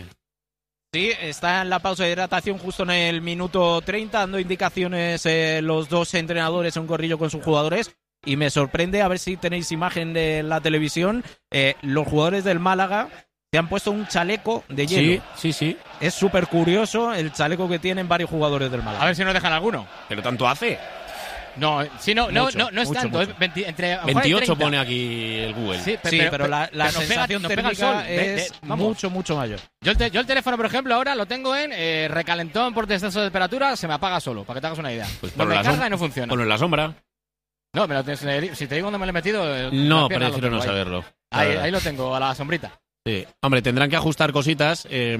Sí, está en la pausa de hidratación justo en el minuto treinta, dando indicaciones eh, los dos entrenadores en un corrillo con sus jugadores. Y me sorprende, a ver si tenéis imagen de la televisión, eh, los jugadores del Málaga se han puesto un chaleco de hielo. Sí, sí, sí. Es súper curioso el chaleco que tienen varios jugadores del Málaga. A ver si nos dejan alguno. Pero tanto hace. No, sí, no, no, Mucho, no, no es mucho, tanto. mucho. Es veinte, entre, a lo mejor hay veintiocho treinta. pone aquí el Google. Sí, pe- Sí, pero, pero la, la pero nos pega- sensación nos pega el térmica sol. De- de- es vamos. mucho, mucho mayor. Yo el, te- yo el teléfono, por ejemplo, ahora lo tengo en eh, recalentón por descenso de temperatura, se me apaga solo, para que te hagas una idea. Pues no ponlo me en la carga som- y no funciona. Ponlo en la sombra. No, me lo tienes- si te digo dónde me lo he metido... eh, No, la pierna lo prefiero no tengo ahí. saberlo. la Ahí, verdad. ahí lo tengo, a la sombrita. Sí. Hombre, tendrán que ajustar cositas. eh,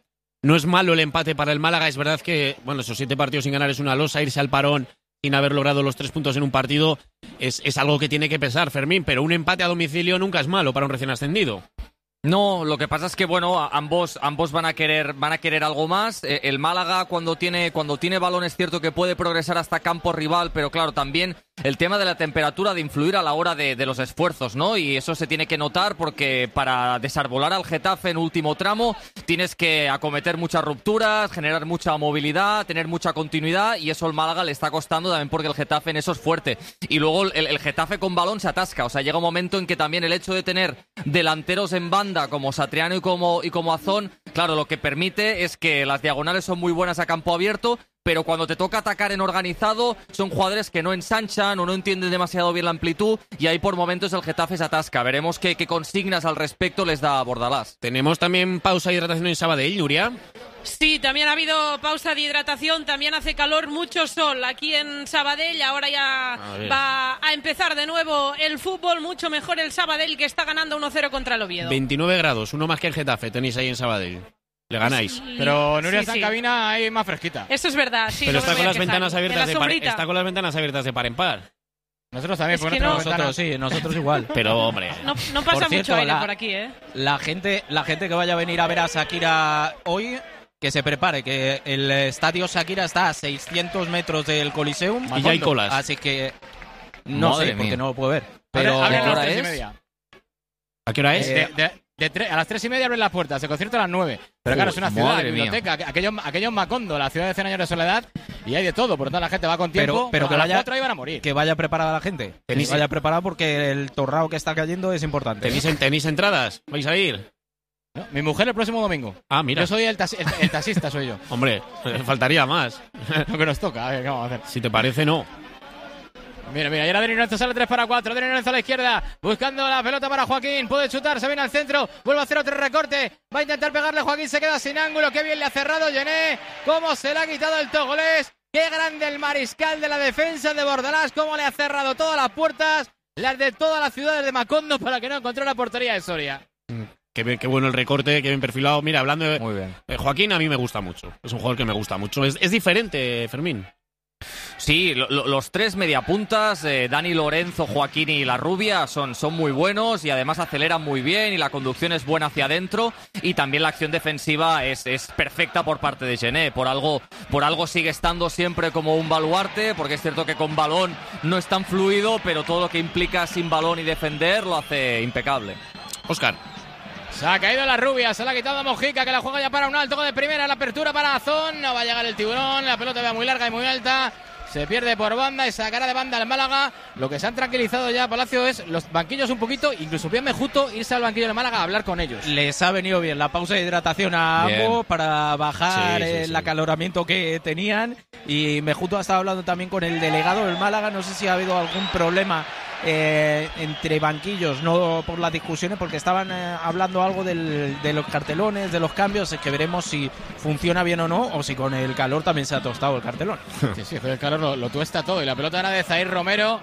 no es malo el empate para el Málaga. Es verdad que, bueno, esos siete partidos sin ganar es una losa. Irse al parón sin haber logrado los tres puntos en un partido es, es algo que tiene que pesar, Fermín. Pero un empate a domicilio nunca es malo para un recién ascendido. No, lo que pasa es que bueno, a- ambos ambos van a querer van a querer algo más. Eh, el Málaga cuando tiene cuando tiene balón es cierto que puede progresar hasta campo rival, pero claro, también el tema de la temperatura de influir a la hora de, de los esfuerzos, ¿no? Y eso se tiene que notar porque para desarbolar al Getafe en último tramo tienes que acometer muchas rupturas, generar mucha movilidad, tener mucha continuidad y eso al Málaga le está costando también porque el Getafe en eso es fuerte. Y luego el, el Getafe con balón se atasca, o sea, llega un momento en que también el hecho de tener delanteros en banda como Satriano y como, y como Azón, claro, lo que permite es que las diagonales son muy buenas a campo abierto, pero cuando te toca atacar en organizado son jugadores que no ensanchan o no entienden demasiado bien la amplitud y ahí por momentos el Getafe se atasca. Veremos qué, qué consignas al respecto les da Bordalás. Tenemos también pausa y hidratación en Sabadell, Nuria. Sí, también ha habido pausa de hidratación, también hace calor, mucho sol aquí en Sabadell, ahora ya A ver. va a empezar de nuevo el fútbol, mucho mejor el Sabadell que está ganando uno cero contra el Oviedo. veintinueve grados, uno más que el Getafe tenéis ahí en Sabadell. Le ganáis. Pero Nuria Sí, está sí. en cabina ahí más fresquita. Eso es verdad, sí. Pero no está me con voy a las quejar. ventanas En abiertas la de par, sombrita. está con las ventanas abiertas de par en par. Nosotros también, Es porque que no no- tenemos ventana. Nosotros sí, nosotros igual. Pero hombre, No, no pasa Por cierto, mucho aire la- por aquí, ¿eh? La gente, la gente que vaya a venir a ver a Shakira hoy, que se prepare, que el estadio Shakira está a seiscientos metros del Coliseum. y ya hay colas. Así que no Madre sé, porque mía. no lo puedo ver. Pero Pero abren a las ¿hora tres y es? media. ¿A qué hora es? Eh, De, de- de tre- a las tres y media abren las puertas, el concierto a las nueve. Pero claro, es una ciudad, madre mía. biblioteca, aqu- aquello, aquello es Macondo, la ciudad de cien años de soledad, y hay de todo, por lo tanto la gente va con tiempo, Pero- pero a que las vaya- cuatro iban a morir. que vaya preparada la gente. Que Tenéis- vaya preparada porque el torrao que está cayendo es importante. ¿Tenéis, ¿Tenéis entradas? ¿Vais a ir? ¿No? Mi mujer el próximo domingo. Ah, mira. Yo soy el, taxi- el, el taxista, soy yo. Hombre, eh, faltaría más. Lo que nos toca, a ver, ¿qué vamos a hacer? Si te parece, no. Mira, mira, y ahora Denis Lorenzo sale tres para cuatro. Denis Lorenzo a la izquierda, buscando la pelota para Joaquín. Puede chutar, se viene al centro, vuelve a hacer otro recorte. Va a intentar pegarle Joaquín, se queda sin ángulo. Qué bien le ha cerrado Gené. Cómo se le ha quitado el togolés. Qué grande el mariscal de la defensa de Bordalás. Cómo le ha cerrado todas las puertas, las de todas las ciudades de Macondo, para que no encontrara la portería de Soria. Qué, bien- qué bueno el recorte, qué bien perfilado. Mira, hablando de Muy bien. eh, Joaquín, a mí me gusta mucho. Es un jugador que me gusta mucho. Es, es diferente, Fermín. Sí, lo- lo- los tres mediapuntas, eh, Dani Lorenzo, Joaquín y La Rubia, son, son muy buenos y además aceleran muy bien y la conducción es buena hacia adentro y también la acción defensiva es, es perfecta por parte de Gené. Por algo, por algo sigue estando siempre como un baluarte, porque es cierto que con balón no es tan fluido, pero todo lo que implica sin balón y defender lo hace impecable. Óscar. Se ha caído la Rubia, se la ha quitado a Mojica, que la juega ya para un alto de primera, la apertura para Azón, no va a llegar el tiburón, la pelota va muy larga y muy alta, se pierde por banda y sacará de banda al Málaga. Lo que se han tranquilizado ya Palacio es los banquillos un poquito, incluso bien Mejuto irse al banquillo del Málaga a hablar con ellos. Les ha venido bien la pausa de hidratación a Bien. ambos para bajar Sí, sí, eh, sí. el acaloramiento que tenían. Y Mejuto ha estado hablando también con el delegado del Málaga. No sé si ha habido algún problema eh, entre banquillos, no por las discusiones, porque estaban eh, hablando algo del- de los cartelones, de los cambios. Es que veremos si funciona bien o no, o si con el calor también se ha tostado el cartelón. Sí, sí, el calor lo, lo tuesta todo y la pelota era de Zair Romero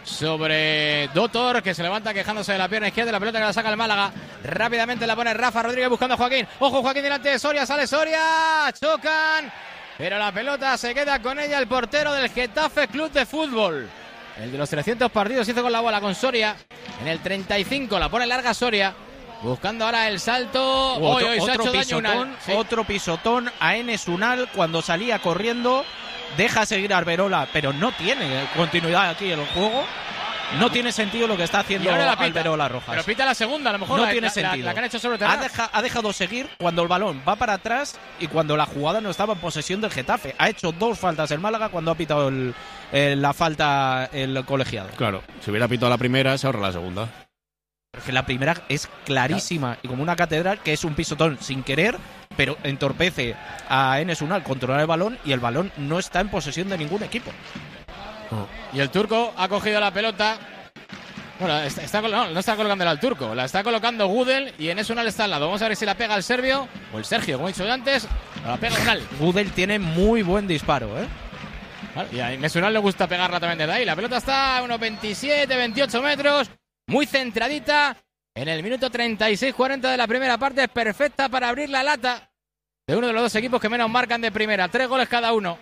sobre Dotor, que se levanta quejándose de la pierna izquierda, la pelota que la saca el Málaga, rápidamente la pone Rafa Rodríguez buscando a Joaquín, ojo Joaquín delante de Soria, sale Soria, chocan, pero la pelota se queda con ella el portero del Getafe Club de Fútbol, el de los trescientos partidos hizo con la bola con Soria, en el treinta y cinco la pone larga Soria, buscando ahora el salto, Otro, Hoy, hoy se ha otro hecho daño pisotón, Unal. Sí. otro pisotón a Enes Unal cuando salía corriendo. Deja seguir a Arberola, pero no tiene continuidad aquí en el juego. No tiene sentido lo que está Y haciendo ahora la pita. Arberola Rojas. Pero pita la segunda, a lo mejor No la, tiene la- sentido. la que han hecho sobre ha, Terraz. deja- ha dejado seguir cuando el balón va para atrás y cuando la jugada no estaba en posesión del Getafe. Ha hecho dos faltas el Málaga cuando ha pitado el- el- la falta el colegiado. Claro, si hubiera pitado la primera, se ahorra la segunda. Porque la primera es clarísima y como una catedral, que es un pisotón sin querer, pero entorpece a Enes Unal controlar el balón y el balón no está en posesión de ningún equipo. Oh. Y el turco ha cogido la pelota. Bueno, está, está, no, no está colocándola al turco, la está colocando Gudel y Enes Unal está al lado. Vamos a ver si la pega el serbio o el Sergio, como he dicho antes. La pega Unal. Gudel tiene muy buen disparo, ¿eh? Vale, y a Enes Unal le gusta pegarla también desde ahí. La pelota está a unos veintisiete, veintiocho metros, muy centradita. En el minuto treinta y seis cuarenta de la primera parte es perfecta para abrir la lata de uno de los dos equipos que menos marcan de primera. Tres goles cada uno.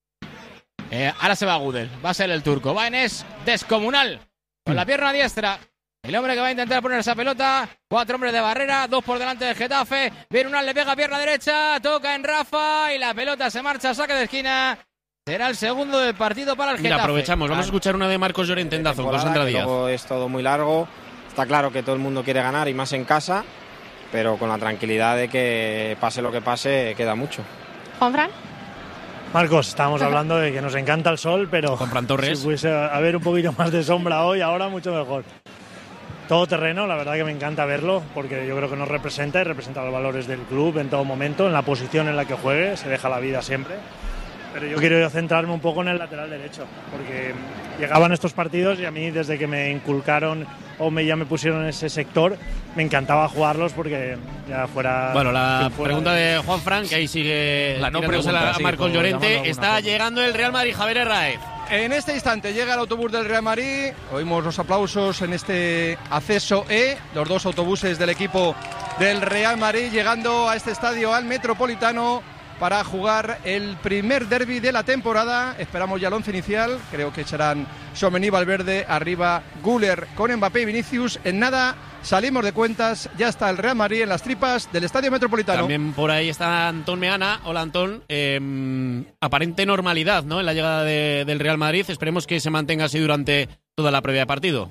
Eh, ahora se va Gudel, va a ser el turco. Va Enes, descomunal. Con la pierna diestra, el hombre que va a intentar poner esa pelota. Cuatro hombres de barrera, dos por delante del Getafe. Viene Unal, le pega pierna derecha, toca en Rafa y la pelota se marcha a saque de esquina. Será el segundo del partido para el Getafe. Mira, aprovechamos, vamos a escuchar una de Marcos Llorente en Dazón con Sandra Díaz. Luego es todo muy largo, está claro que todo el mundo quiere ganar y más en casa, pero con la tranquilidad de que pase lo que pase, queda mucho. ¿Juanfran? Marcos, estábamos hablando de que nos encanta el sol, pero con Fran Torres, si pudiese haber un poquito más de sombra hoy, ahora mucho mejor. Todo terreno, la verdad que me encanta verlo, porque yo creo que nos representa y representa los valores del club en todo momento, en la posición en la que juegue, se deja la vida siempre. Pero yo quiero centrarme un poco en el lateral derecho, porque llegaban estos partidos y a mí desde que me inculcaron o me, ya me pusieron en ese sector, me encantaba jugarlos porque ya fuera... Bueno, la fuera pregunta de, de Juan Fran, que ahí sigue la no pregunta, a Marcos sí, Llorente, está llegando el Real Madrid, Javier Herráez. En este instante llega el autobús del Real Madrid, oímos los aplausos en este acceso E, los dos autobuses del equipo del Real Madrid llegando a este estadio, al Metropolitano, para jugar el primer derbi de la temporada. Esperamos ya el once inicial, creo que echarán Tchouaméni, Valverde, arriba Güler con Mbappé y Vinicius. En nada salimos de cuentas, ya está el Real Madrid en las tripas del Estadio Metropolitano. También por ahí está Antón Meana. Hola Antón, eh, aparente normalidad, ¿no?, en la llegada de, del Real Madrid. Esperemos que se mantenga así durante toda la previa de partido.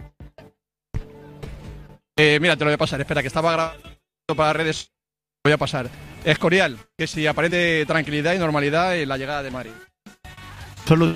Eh, mira, te lo voy a pasar, espera, que estaba grabando para redes. Voy a pasar. Escorial, que si aparente tranquilidad y normalidad en la llegada de Madrid. Solo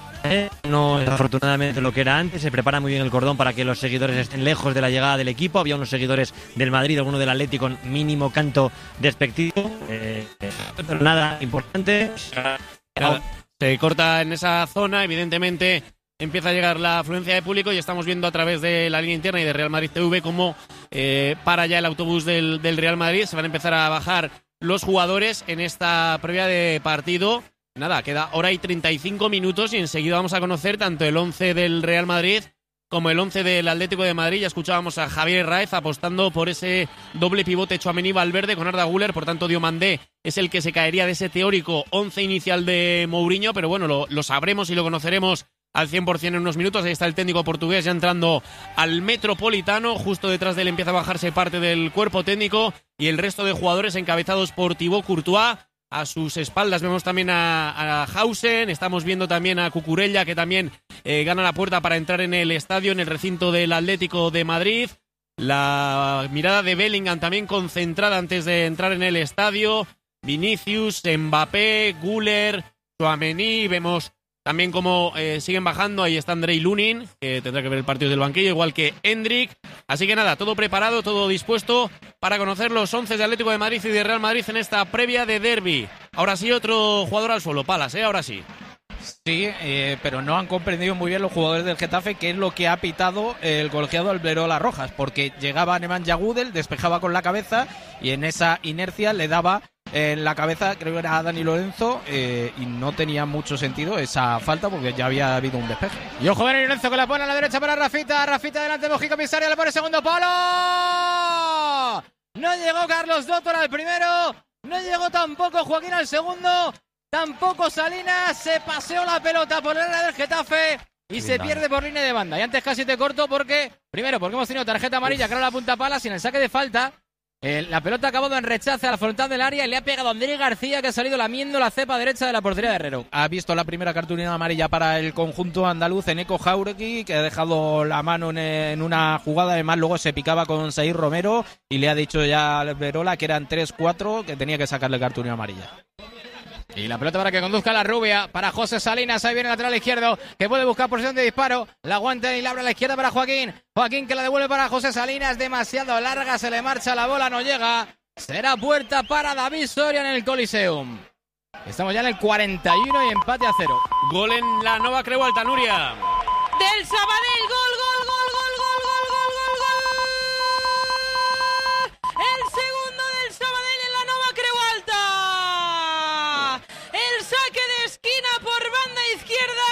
no es afortunadamente lo que era antes. Se prepara muy bien el cordón para que los seguidores estén lejos de la llegada del equipo. Había unos seguidores del Madrid, alguno del Atlético con mínimo canto despectivo. Eh, pero nada importante. Nada, se corta en esa zona, evidentemente. Empieza a llegar la afluencia de público y estamos viendo a través de la línea interna y de Real Madrid T V cómo eh, para ya el autobús del, del Real Madrid. Se van a empezar a bajar los jugadores en esta previa de partido. Nada, queda hora y treinta y cinco minutos y enseguida vamos a conocer tanto el once del Real Madrid como el once del Atlético de Madrid. Ya escuchábamos a Javier Herráez apostando por ese doble pivote Tchouaméni Valverde con Arda Güler. Por tanto, Diomandé es el que se caería de ese teórico once inicial de Mourinho, pero bueno, lo, lo sabremos y lo conoceremos al cien por cien en unos minutos. Ahí está el técnico portugués ya entrando al Metropolitano. Justo detrás de él empieza a bajarse parte del cuerpo técnico y el resto de jugadores encabezados por Thibaut Courtois. A sus espaldas vemos también a, a Hausen. Estamos viendo también a Cucurella, que también eh, gana la puerta para entrar en el estadio, en el recinto del Atlético de Madrid. La mirada de Bellingham también concentrada antes de entrar en el estadio. Vinicius, Mbappé, Güler, Tchouaméni. Vemos también como eh, siguen bajando. Ahí está Andrei Lunin, que tendrá que ver el partido del banquillo, igual que Hendrik. Así que nada, todo preparado, todo dispuesto para conocer los once de Atlético de Madrid y de Real Madrid en esta previa de derbi. Ahora sí, otro jugador al suelo, Palas, ¿eh? Ahora sí. Sí, eh, pero no han comprendido muy bien los jugadores del Getafe qué es lo que ha pitado el colegiado Alberola Rojas, porque llegaba Nemanja Güler, despejaba con la cabeza y en esa inercia le daba en la cabeza, creo que era a Dani Lorenzo, eh, y no tenía mucho sentido esa falta porque ya había habido un despeje. Y ojo, Dani Lorenzo que la pone a la derecha para Rafita, Rafita delante de Mojica Pisaria, le pone segundo palo. No llegó Carlos Dottor al primero, no llegó tampoco Joaquín al segundo, tampoco Salinas, se paseó la pelota por la área del Getafe y se pierde por línea de banda. Y antes casi te corto porque, primero, porque hemos tenido tarjeta amarilla, que era la punta Palas, y en el saque de falta Eh, la pelota ha acabado en rechace a la frontal del área y le ha pegado a Andrés García, que ha salido lamiendo la cepa derecha de la portería de Herrero. Ha visto la primera cartulina amarilla para el conjunto andaluz en Eco Jauregui, que ha dejado la mano en, en una jugada. Además, luego se picaba con Saír Romero y le ha dicho ya a Verola que eran tres cuatro, que tenía que sacarle cartulina amarilla. Y la pelota para que conduzca la rubia, para José Salinas, ahí viene el lateral izquierdo, que puede buscar posición de disparo, la aguanta y la abre a la izquierda para Joaquín, Joaquín que la devuelve para José Salinas, demasiado larga, se le marcha la bola, no llega, será puerta para David Soria en el Coliseum. Estamos ya en el cuarenta y uno y empate a cero. Gol en la Nova Creu Alta, Nuria. Del Sabadell, gol, gol, gol, gol, gol, gol, gol, gol, gol. El segundo del Sabadell en la Nova Creu Alta. El saque de esquina por banda izquierda.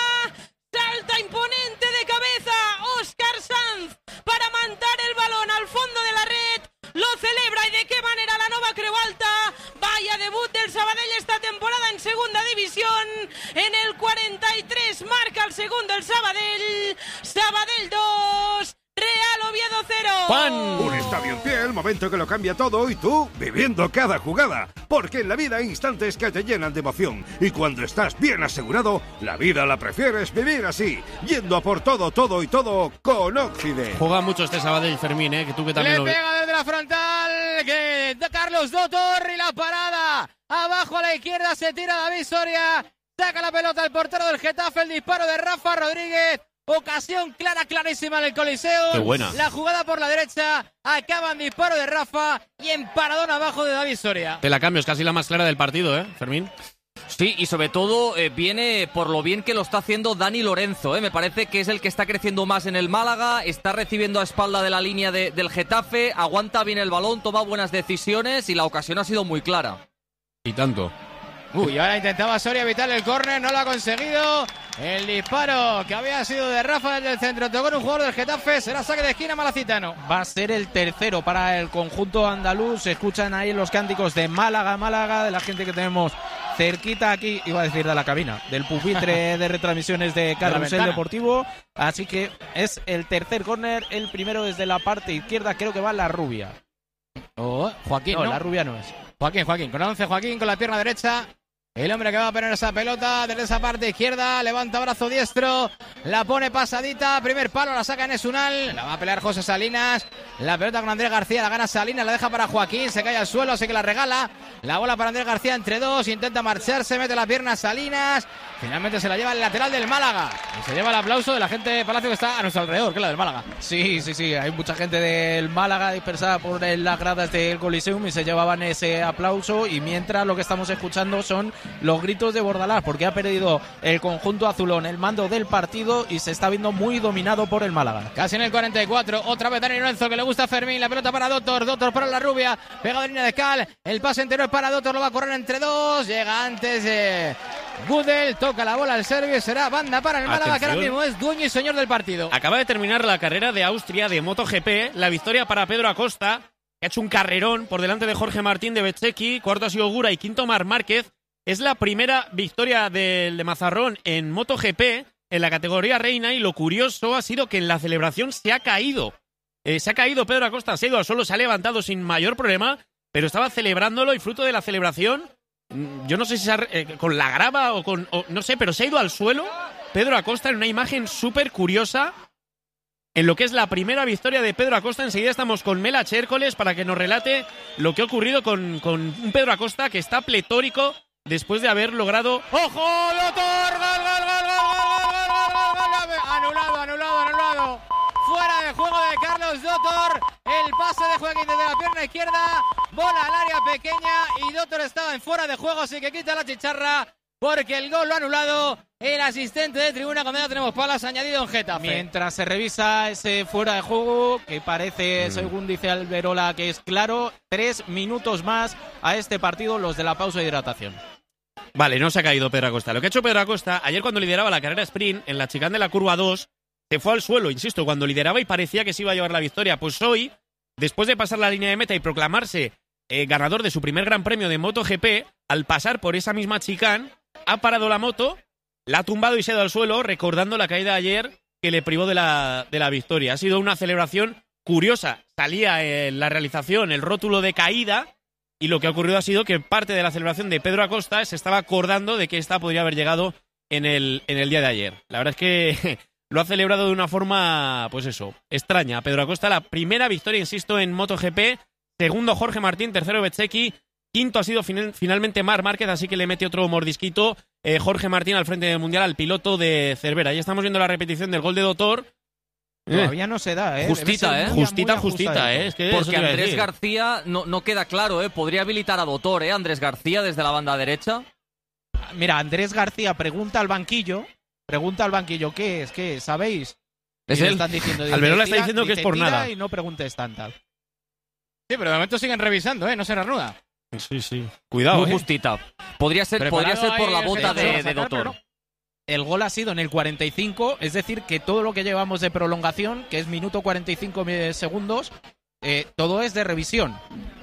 Salta imponente de cabeza Óscar Sanz para mandar el balón al fondo de la red. Lo celebra y de qué manera la Nova Creu Alta. Vaya debut del Sabadell esta temporada en segunda división. En el cuarenta y tres marca el segundo el Sabadell. Sabadell dos, Real Oviedo cero. Juan. Un estadio en pie, el momento que lo cambia todo y tú viviendo cada jugada. Porque en la vida hay instantes que te llenan de emoción. Y cuando estás bien asegurado, la vida la prefieres vivir así. Yendo a por todo, todo y todo con Oxide. Juega mucho este Sabadell, Fermín, ¿eh? Que tú que también Le lo ves. pega desde la frontal que de Carlos Dotor y la parada. Abajo a la izquierda se tira David Soria. Saca la pelota el portero del Getafe. El disparo de Rafa Rodríguez. Ocasión clara, clarísima en el Coliseo. Qué buena. La jugada por la derecha. Acaba en disparo de Rafa y en paradón abajo de David Soria. Te la cambio, es casi la más clara del partido, ¿eh, Fermín? Sí, y sobre todo eh, viene por lo bien que lo está haciendo Dani Lorenzo. ¿eh? Me parece que es el que está creciendo más en el Málaga, está recibiendo a espalda de la línea de, del Getafe, aguanta bien el balón, toma buenas decisiones y la ocasión ha sido muy clara. Y tanto. Uy, ahora intentaba Soria evitar el córner, no lo ha conseguido. El disparo que había sido de Rafa desde el centro, tocó en un jugador del Getafe, será saque de esquina malacitano. Va a ser el tercero para el conjunto andaluz. Se escuchan ahí los cánticos de Málaga, Málaga, de la gente que tenemos cerquita aquí, iba a decir de la cabina, del pupitre de retransmisiones de Carrusel Deportivo. Así que es el tercer córner, el primero desde la parte izquierda, creo que va la rubia. Oh, Joaquín, no, no, la rubia no es. Joaquín, Joaquín, con once Joaquín con la pierna derecha. El hombre que va a poner esa pelota desde esa parte izquierda, levanta brazo diestro, la pone pasadita, primer palo, la saca Nesunal, la va a pelear José Salinas, la pelota con Andrés García, la gana Salinas, la deja para Joaquín, se cae al suelo, así que la regala, la bola para Andrés García entre dos, intenta marcharse, mete la pierna Salinas, finalmente se la lleva el lateral del Málaga, y se lleva el aplauso de la gente de Palacio que está a nuestro alrededor, que es la del Málaga. Sí, sí, sí, hay mucha gente del Málaga dispersada por las gradas del Coliseum y se llevaban ese aplauso, y mientras lo que estamos escuchando son los gritos de Bordalás, porque ha perdido el conjunto azulón el mando del partido y se está viendo muy dominado por el Málaga. Casi en el cuarenta y cuatro, otra vez Dani Lorenzo que le gusta a Fermín, la pelota para Dotor, Dotor para la rubia, pega de línea de cal, el pase interior para Dotor, lo va a correr entre dos, llega antes de Gudel, toca la bola al serbio, será banda para el Málaga. Atención, que ahora mismo es dueño y señor del partido. Acaba de terminar la carrera de Austria de MotoGP, la victoria para Pedro Acosta, que ha hecho un carrerón por delante de Jorge Martín de Bezzecchi, cuarto ha sido Gura y quinto Marc Márquez. Es la primera victoria del de Mazarrón en MotoGP en la categoría reina y lo curioso ha sido que en la celebración se ha caído. Eh, se ha caído Pedro Acosta, se ha ido al suelo, se ha levantado sin mayor problema, pero estaba celebrándolo y fruto de la celebración, yo no sé si se ha, eh, con la grava o con... O, no sé, pero se ha ido al suelo Pedro Acosta en una imagen súper curiosa en lo que es la primera victoria de Pedro Acosta. Enseguida estamos con Mela Chércoles para que nos relate lo que ha ocurrido con, con un Pedro Acosta que está pletórico después de haber logrado... ¡Ojo! ¡Dotor! ¡Gol, gol, gol, gol, gol, gol, gol, gol, gol! Anulado, anulado, anulado. Fuera de juego de Carlos Dotor. El pase de Joaquín desde la pierna izquierda. Bola al área pequeña y Dotor estaba en fuera de juego, así que quita la chicharra porque el gol lo ha anulado el asistente de tribuna. Cuando ya tenemos palas añadido en Getafe. Mientras se revisa ese fuera de juego, que parece, mm. según dice Alberola, que es claro, tres minutos más a este partido, los de la pausa de hidratación. Vale, no se ha caído Pedro Acosta. Lo que ha hecho Pedro Acosta, ayer cuando lideraba la carrera sprint, en la chicane de la curva dos, se fue al suelo, insisto, cuando lideraba y parecía que se iba a llevar la victoria. Pues hoy, después de pasar la línea de meta y proclamarse eh, ganador de su primer gran premio de MotoGP, al pasar por esa misma chicane, ha parado la moto, la ha tumbado y se ha ido al suelo, recordando la caída de ayer que le privó de la, de la victoria. Ha sido una celebración curiosa. Salía en la realización el rótulo de caída y lo que ha ocurrido ha sido que parte de la celebración de Pedro Acosta se estaba acordando de que esta podría haber llegado en el, en el día de ayer. La verdad es que lo ha celebrado de una forma, pues eso, extraña. Pedro Acosta, la primera victoria, insisto, en MotoGP. Segundo Jorge Martín, tercero Bezzecchi. Quinto ha sido final, finalmente Marc Márquez, así que le mete otro mordisquito eh, Jorge Martín al frente del Mundial al piloto de Cervera. Ya estamos viendo la repetición del gol de Dotor. Todavía no se da, ¿eh? Justita, ¿eh? Justita, justita, ¿eh? Es que porque Andrés García no, no queda claro, ¿eh? Podría habilitar a Dotor, ¿eh? Andrés García desde la banda derecha. mira, Andrés García pregunta al banquillo, pregunta al banquillo, ¿qué es? ¿Qué es? ¿Sabéis? Es y le él. están diciendo, dice, Alberola está tira- diciendo que dice, es por tira nada. y no preguntes tanta. Sí, pero de momento siguen revisando, ¿eh? No se reanuda. Sí, sí. Cuidado, Muy eh. justita. Podría ser, Preparado podría ser por ahí la el bota señor de, para de sacar, Doctor. pero no. El gol ha sido en el cuarenta y cinco, es decir, que todo lo que llevamos de prolongación, que es minuto cuarenta y cinco segundos, eh, todo es de revisión.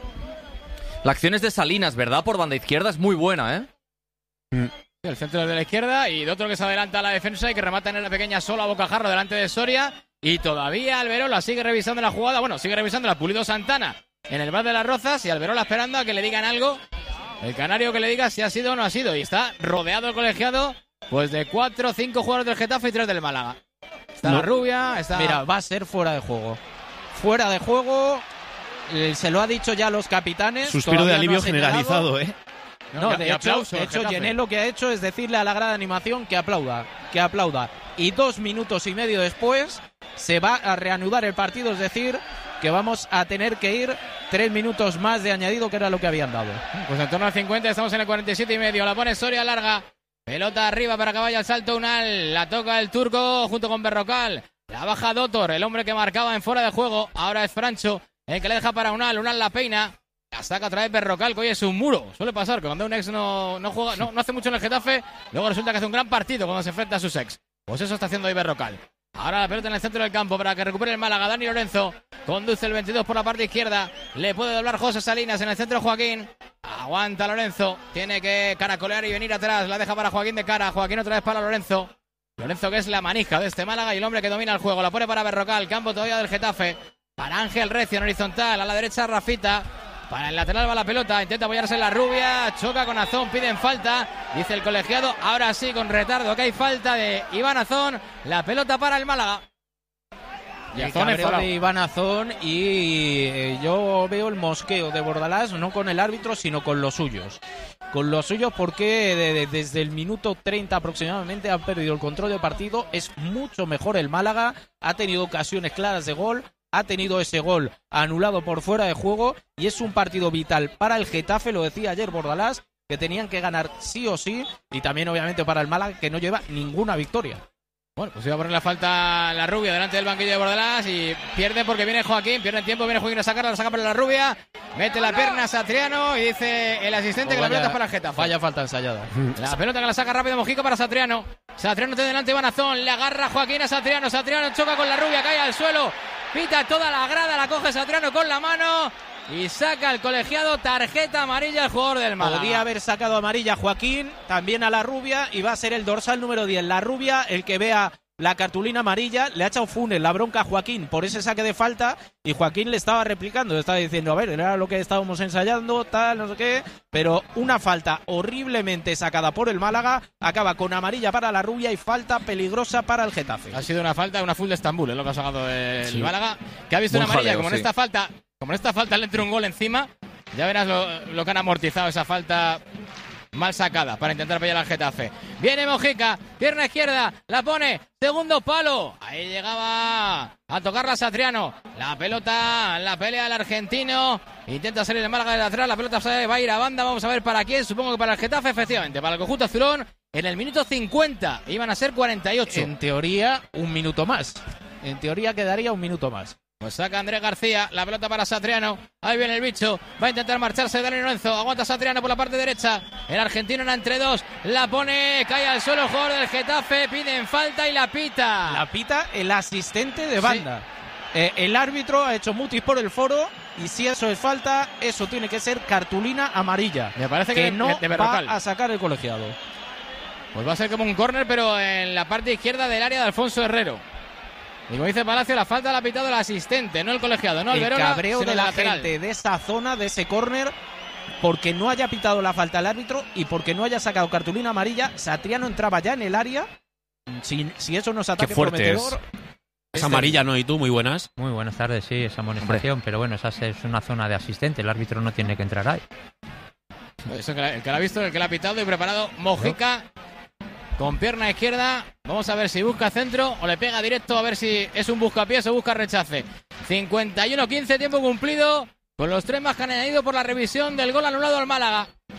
La acción es de Salinas, ¿verdad? Por banda izquierda es muy buena, ¿eh? El centro de la izquierda y de otro que se adelanta a la defensa y que remata en la pequeña sola bocajarro delante de Soria. Y todavía Alberola sigue revisando la jugada. Bueno, sigue revisando la Pulido Santana en el bar de las Rozas y Alberola esperando a que le digan algo. El canario que le diga si ha sido o no ha sido. Y está rodeado el colegiado pues de cuatro o cinco jugadores del Getafe y tres del Málaga. Está No. la rubia, está... Mira, va a ser fuera de juego. Fuera de juego, eh, se lo ha dicho ya a los capitanes. Suspiro todavía de no alivio ha señalado. generalizado, ¿eh? No, Y- de y hecho, aplauso de al hecho Getafe. Gené lo que ha hecho es decirle a la grada de animación que aplauda, que aplauda. Y dos minutos y medio después se va a reanudar el partido, es decir, que vamos a tener que ir tres minutos más de añadido, que era lo que habían dado. Pues en torno al cincuenta, estamos en el cuarenta y siete y medio. La pone Soria larga. Pelota arriba para que vaya al salto Unal. La toca el turco junto con Berrocal. La baja Dotor, el hombre que marcaba en fuera de juego. Ahora es Francho, el que le deja para Unal. Unal la peina. La saca otra vez Berrocal, que hoy es un muro. Suele pasar que cuando un ex no, no juega, no, no hace mucho en el Getafe, luego resulta que hace un gran partido cuando se enfrenta a sus ex. Pues eso está haciendo hoy Berrocal. Ahora la pelota en el centro del campo para que recupere el Málaga. Dani Lorenzo conduce el veintidós por la parte izquierda. Le puede doblar José Salinas en el centro Joaquín. Aguanta Lorenzo. Tiene que caracolear y venir atrás. La deja para Joaquín de cara. Joaquín otra vez para Lorenzo. Lorenzo que es la manija de este Málaga y el hombre que domina el juego. La pone para Berrocal. Campo todavía del Getafe. Para Ángel Recio en horizontal. A la derecha Rafita. Para el lateral va la pelota, intenta apoyarse en la rubia, choca con Azón, piden falta, dice el colegiado, ahora sí con retardo que hay falta de Iván Azón, la pelota para el Málaga. Y el cabreo de Iván Azón y eh, yo veo el mosqueo de Bordalás no con el árbitro sino con los suyos. Con los suyos porque de, de, desde el minuto treinta aproximadamente han perdido el control del partido, es mucho mejor el Málaga, ha tenido ocasiones claras de gol, ha tenido ese gol anulado por fuera de juego y es un partido vital para el Getafe, lo decía ayer Bordalás, que tenían que ganar sí o sí y también obviamente para el Málaga que no lleva ninguna victoria. Bueno, pues iba a poner la falta la rubia delante del banquillo de Bordalás y pierde porque viene Joaquín, pierde el tiempo, viene Joaquín a sacarla, la saca para la rubia, mete la pierna a Satriano y dice el asistente Oh, que vaya, la pelota es para el Getafe. Vaya falta ensayada. La pelota que la saca rápido Mojica para Satriano. Satriano tiene delante Iván Azón, le agarra Joaquín a Satriano, Satriano choca con la rubia, cae al suelo, pita toda la grada, la coge Satriano con la mano y saca el colegiado tarjeta amarilla al jugador del Málaga. Podría haber sacado amarilla Joaquín, también a la rubia, y va a ser el dorsal número diez. La rubia, el que vea la cartulina amarilla, le ha echado Funes la bronca a Joaquín por ese saque de falta, y Joaquín le estaba replicando, le estaba diciendo, a ver, era lo que estábamos ensayando, tal, no sé qué, pero una falta horriblemente sacada por el Málaga, acaba con amarilla para la rubia y falta peligrosa para el Getafe. Ha sido una falta, una full de Estambul, es lo que ha sacado el Sí. Málaga, que ha visto Buen una amarilla, jaleo, como en sí. esta falta, como en esta falta le entra un gol encima, ya verás lo, lo que han amortizado esa falta mal sacada para intentar pillar al Getafe. Viene Mojica, pierna izquierda, la pone, segundo palo, ahí llegaba a tocarla Satriano, la pelota, la pelea el argentino, intenta salir el Málaga de atrás, la pelota se va a ir a banda, vamos a ver para quién, supongo que para el Getafe, efectivamente, para el conjunto azulón, en el minuto cincuenta, iban a ser cuarenta y ocho. En teoría, un minuto más. En teoría quedaría un minuto más. Pues saca Andrés García, la pelota para Satriano, ahí viene el bicho, va a intentar marcharse Dani Lorenzo, aguanta Satriano por la parte derecha, el argentino en entre dos, la pone, cae al suelo el jugador del Getafe, piden falta y la pita. La pita el asistente de banda. Sí. Eh, el árbitro ha hecho mutis por el foro y si eso es falta, eso tiene que ser cartulina amarilla. Me parece que, que de, no de va a sacar el colegiado. Pues va a ser como un córner, pero en la parte izquierda del área de Alfonso Herrero. Y como dice Palacio, la falta la ha pitado el asistente, no el colegiado, no Alberola, el cabreo sino de la lateral. gente de esa zona, de ese córner, porque no haya pitado la falta el árbitro y porque no haya sacado cartulina amarilla. Satriano entraba ya en el área. Si, si eso no es ataque prometedor... Es amarilla, ¿no? ¿Y tú? Muy buenas. Muy buenas tardes, sí, esa amonestación, pero bueno, esa es una zona de asistente, el árbitro no tiene que entrar ahí. Eso que la, el que la ha visto, el que la ha pitado y preparado, Mojica, con pierna izquierda. Vamos a ver si busca centro o le pega directo, a ver si es un buscapiés o busca rechace. cincuenta y uno quince, tiempo cumplido, con los tres más que han añadido por la revisión del gol anulado al Málaga.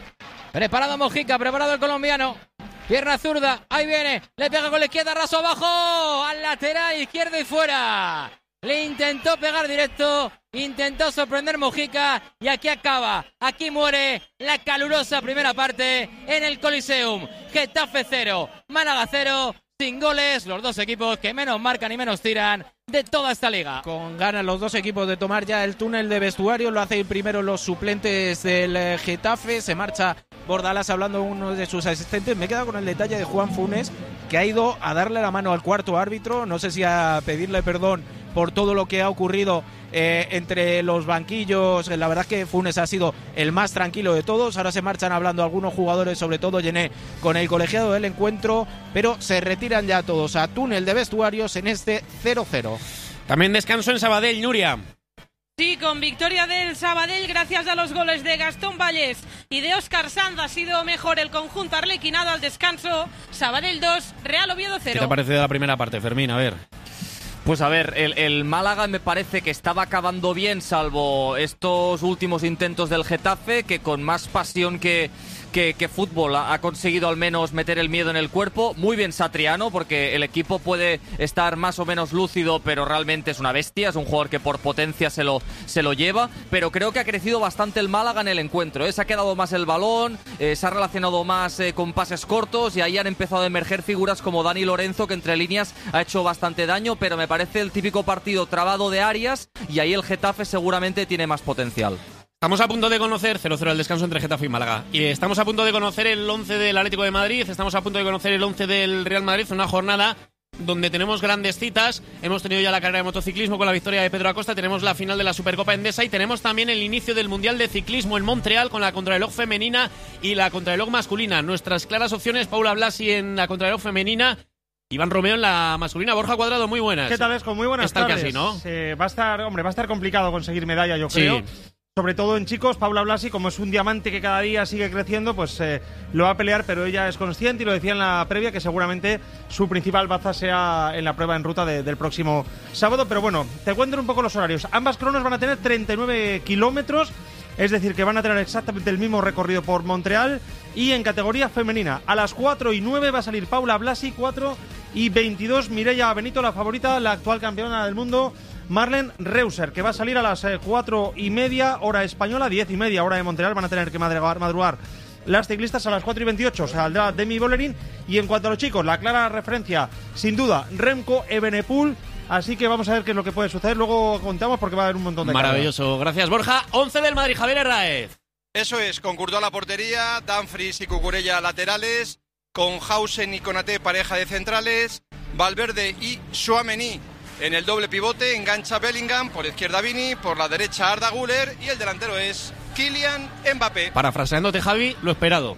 Preparado Mojica, preparado el colombiano. Pierna zurda, ahí viene, le pega con la izquierda, raso abajo, al lateral izquierdo y fuera. Le intentó pegar directo, intentó sorprender Mojica y aquí acaba, aquí muere la calurosa primera parte en el Coliseum. Getafe cero, Málaga cero, sin goles, los dos equipos que menos marcan y menos tiran de toda esta liga. Con ganas los dos equipos de tomar ya el túnel de vestuario, lo hacen primero los suplentes del Getafe, se marcha Bordalás hablando uno de sus asistentes. Me he quedado con el detalle de Juan Funes, que ha ido a darle la mano al cuarto árbitro, no sé si a pedirle perdón por todo lo que ha ocurrido eh, entre los banquillos. La verdad es que Funes ha sido el más tranquilo de todos. Ahora se marchan hablando algunos jugadores, sobre todo Llené, con el colegiado del encuentro, pero se retiran ya todos a túnel de vestuarios en este cero cero. También descanso en Sabadell, Nuria. Sí, con victoria del Sabadell gracias a los goles de Gastón Vallés y de Óscar Sanz ha sido mejor el conjunto arlequinado al descanso. Sabadell dos, Real Oviedo cero. ¿Qué te ha parecido la primera parte, Fermín? A ver. Pues a ver, el, el Málaga me parece que estaba acabando bien, salvo estos últimos intentos del Getafe, que con más pasión que, que, que fútbol ha, ha conseguido al menos meter el miedo en el cuerpo. Muy bien Satriano, porque el equipo puede estar más o menos lúcido, pero realmente es una bestia, es un jugador que por potencia se lo, se lo lleva, pero creo que ha crecido bastante el Málaga en el encuentro, ¿eh? Se ha quedado más el balón, eh, se ha relacionado más eh, con pases cortos y ahí han empezado a emerger figuras como Dani Lorenzo, que entre líneas ha hecho bastante daño, pero me parece el típico partido trabado de Arias y ahí el Getafe seguramente tiene más potencial. Estamos a punto de conocer cero cero el descanso entre Getafe y Málaga. Y estamos a punto de conocer el once del Atlético de Madrid, estamos a punto de conocer el once del Real Madrid, una jornada donde tenemos grandes citas. Hemos tenido ya la carrera de motociclismo con la victoria de Pedro Acosta, tenemos la final de la Supercopa Endesa y tenemos también el inicio del Mundial de Ciclismo en Montreal con la contrarreloj femenina y la contrarreloj masculina. Nuestras claras opciones, Paula Blasi en la contrarreloj femenina, Iván Romeo en la masculina. Borja Cuadrado, muy buenas. ¿Qué tal, Esco? Muy buenas Está tardes. casi, ¿no? Eh, va a estar, hombre, va a estar complicado conseguir medalla, yo creo. Sí. Sobre todo en chicos, Paula Blasi, como es un diamante que cada día sigue creciendo, pues eh, lo va a pelear, pero ella es consciente y lo decía en la previa, que seguramente su principal baza sea en la prueba en ruta de, del próximo sábado. Pero bueno, te cuento un poco los horarios. Ambas cronos van a tener treinta y nueve kilómetros, es decir, que van a tener exactamente el mismo recorrido por Montreal. Y en categoría femenina, a las cuatro y nueve va a salir Paula Blasi, cuatro y veintidós Mireia Benito, la favorita, la actual campeona del mundo, Marlen Reuser, que va a salir a las cuatro y media, hora española, diez y media, hora de Montreal. Van a tener que madrugar, madrugar las ciclistas. A las cuatro y veintiocho saldrá Demi Vollering. Y en cuanto a los chicos, la clara referencia, sin duda, Remco Evenepoel. Así que vamos a ver qué es lo que puede suceder. Luego contamos porque va a haber un montón de Maravilloso, cargas. Gracias Borja. once del Madrid, Javier Herráez. Eso es, con Courtois a la portería, Dumfries y Cucurella laterales, con Hausen y Konaté pareja de centrales, Valverde y Tchouaméni en el doble pivote, engancha Bellingham, por izquierda Vini, por la derecha Arda Güler y el delantero es Kylian Mbappé. Parafraseándote, Javi, lo esperado.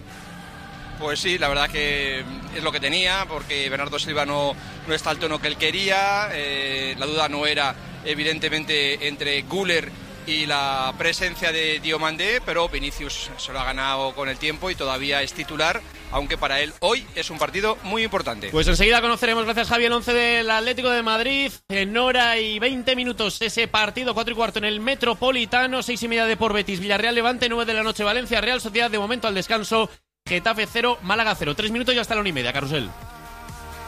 Pues sí, la verdad que es lo que tenía, porque Bernardo Silva no, no está al tono que él quería, eh, la duda no era evidentemente entre Güler y la presencia de Diomandé, pero Vinicius se lo ha ganado con el tiempo y todavía es titular, aunque para él hoy es un partido muy importante. Pues enseguida conoceremos, gracias Javi, el once del Atlético de Madrid. En hora y veinte minutos ese partido, cuatro y cuarto en el Metropolitano, seis y media de por Betis, Villarreal Levante, nueve de la noche Valencia, Real Sociedad, de momento al descanso, Getafe cero, Málaga cero. Tres minutos y hasta la una y media, Carrusel.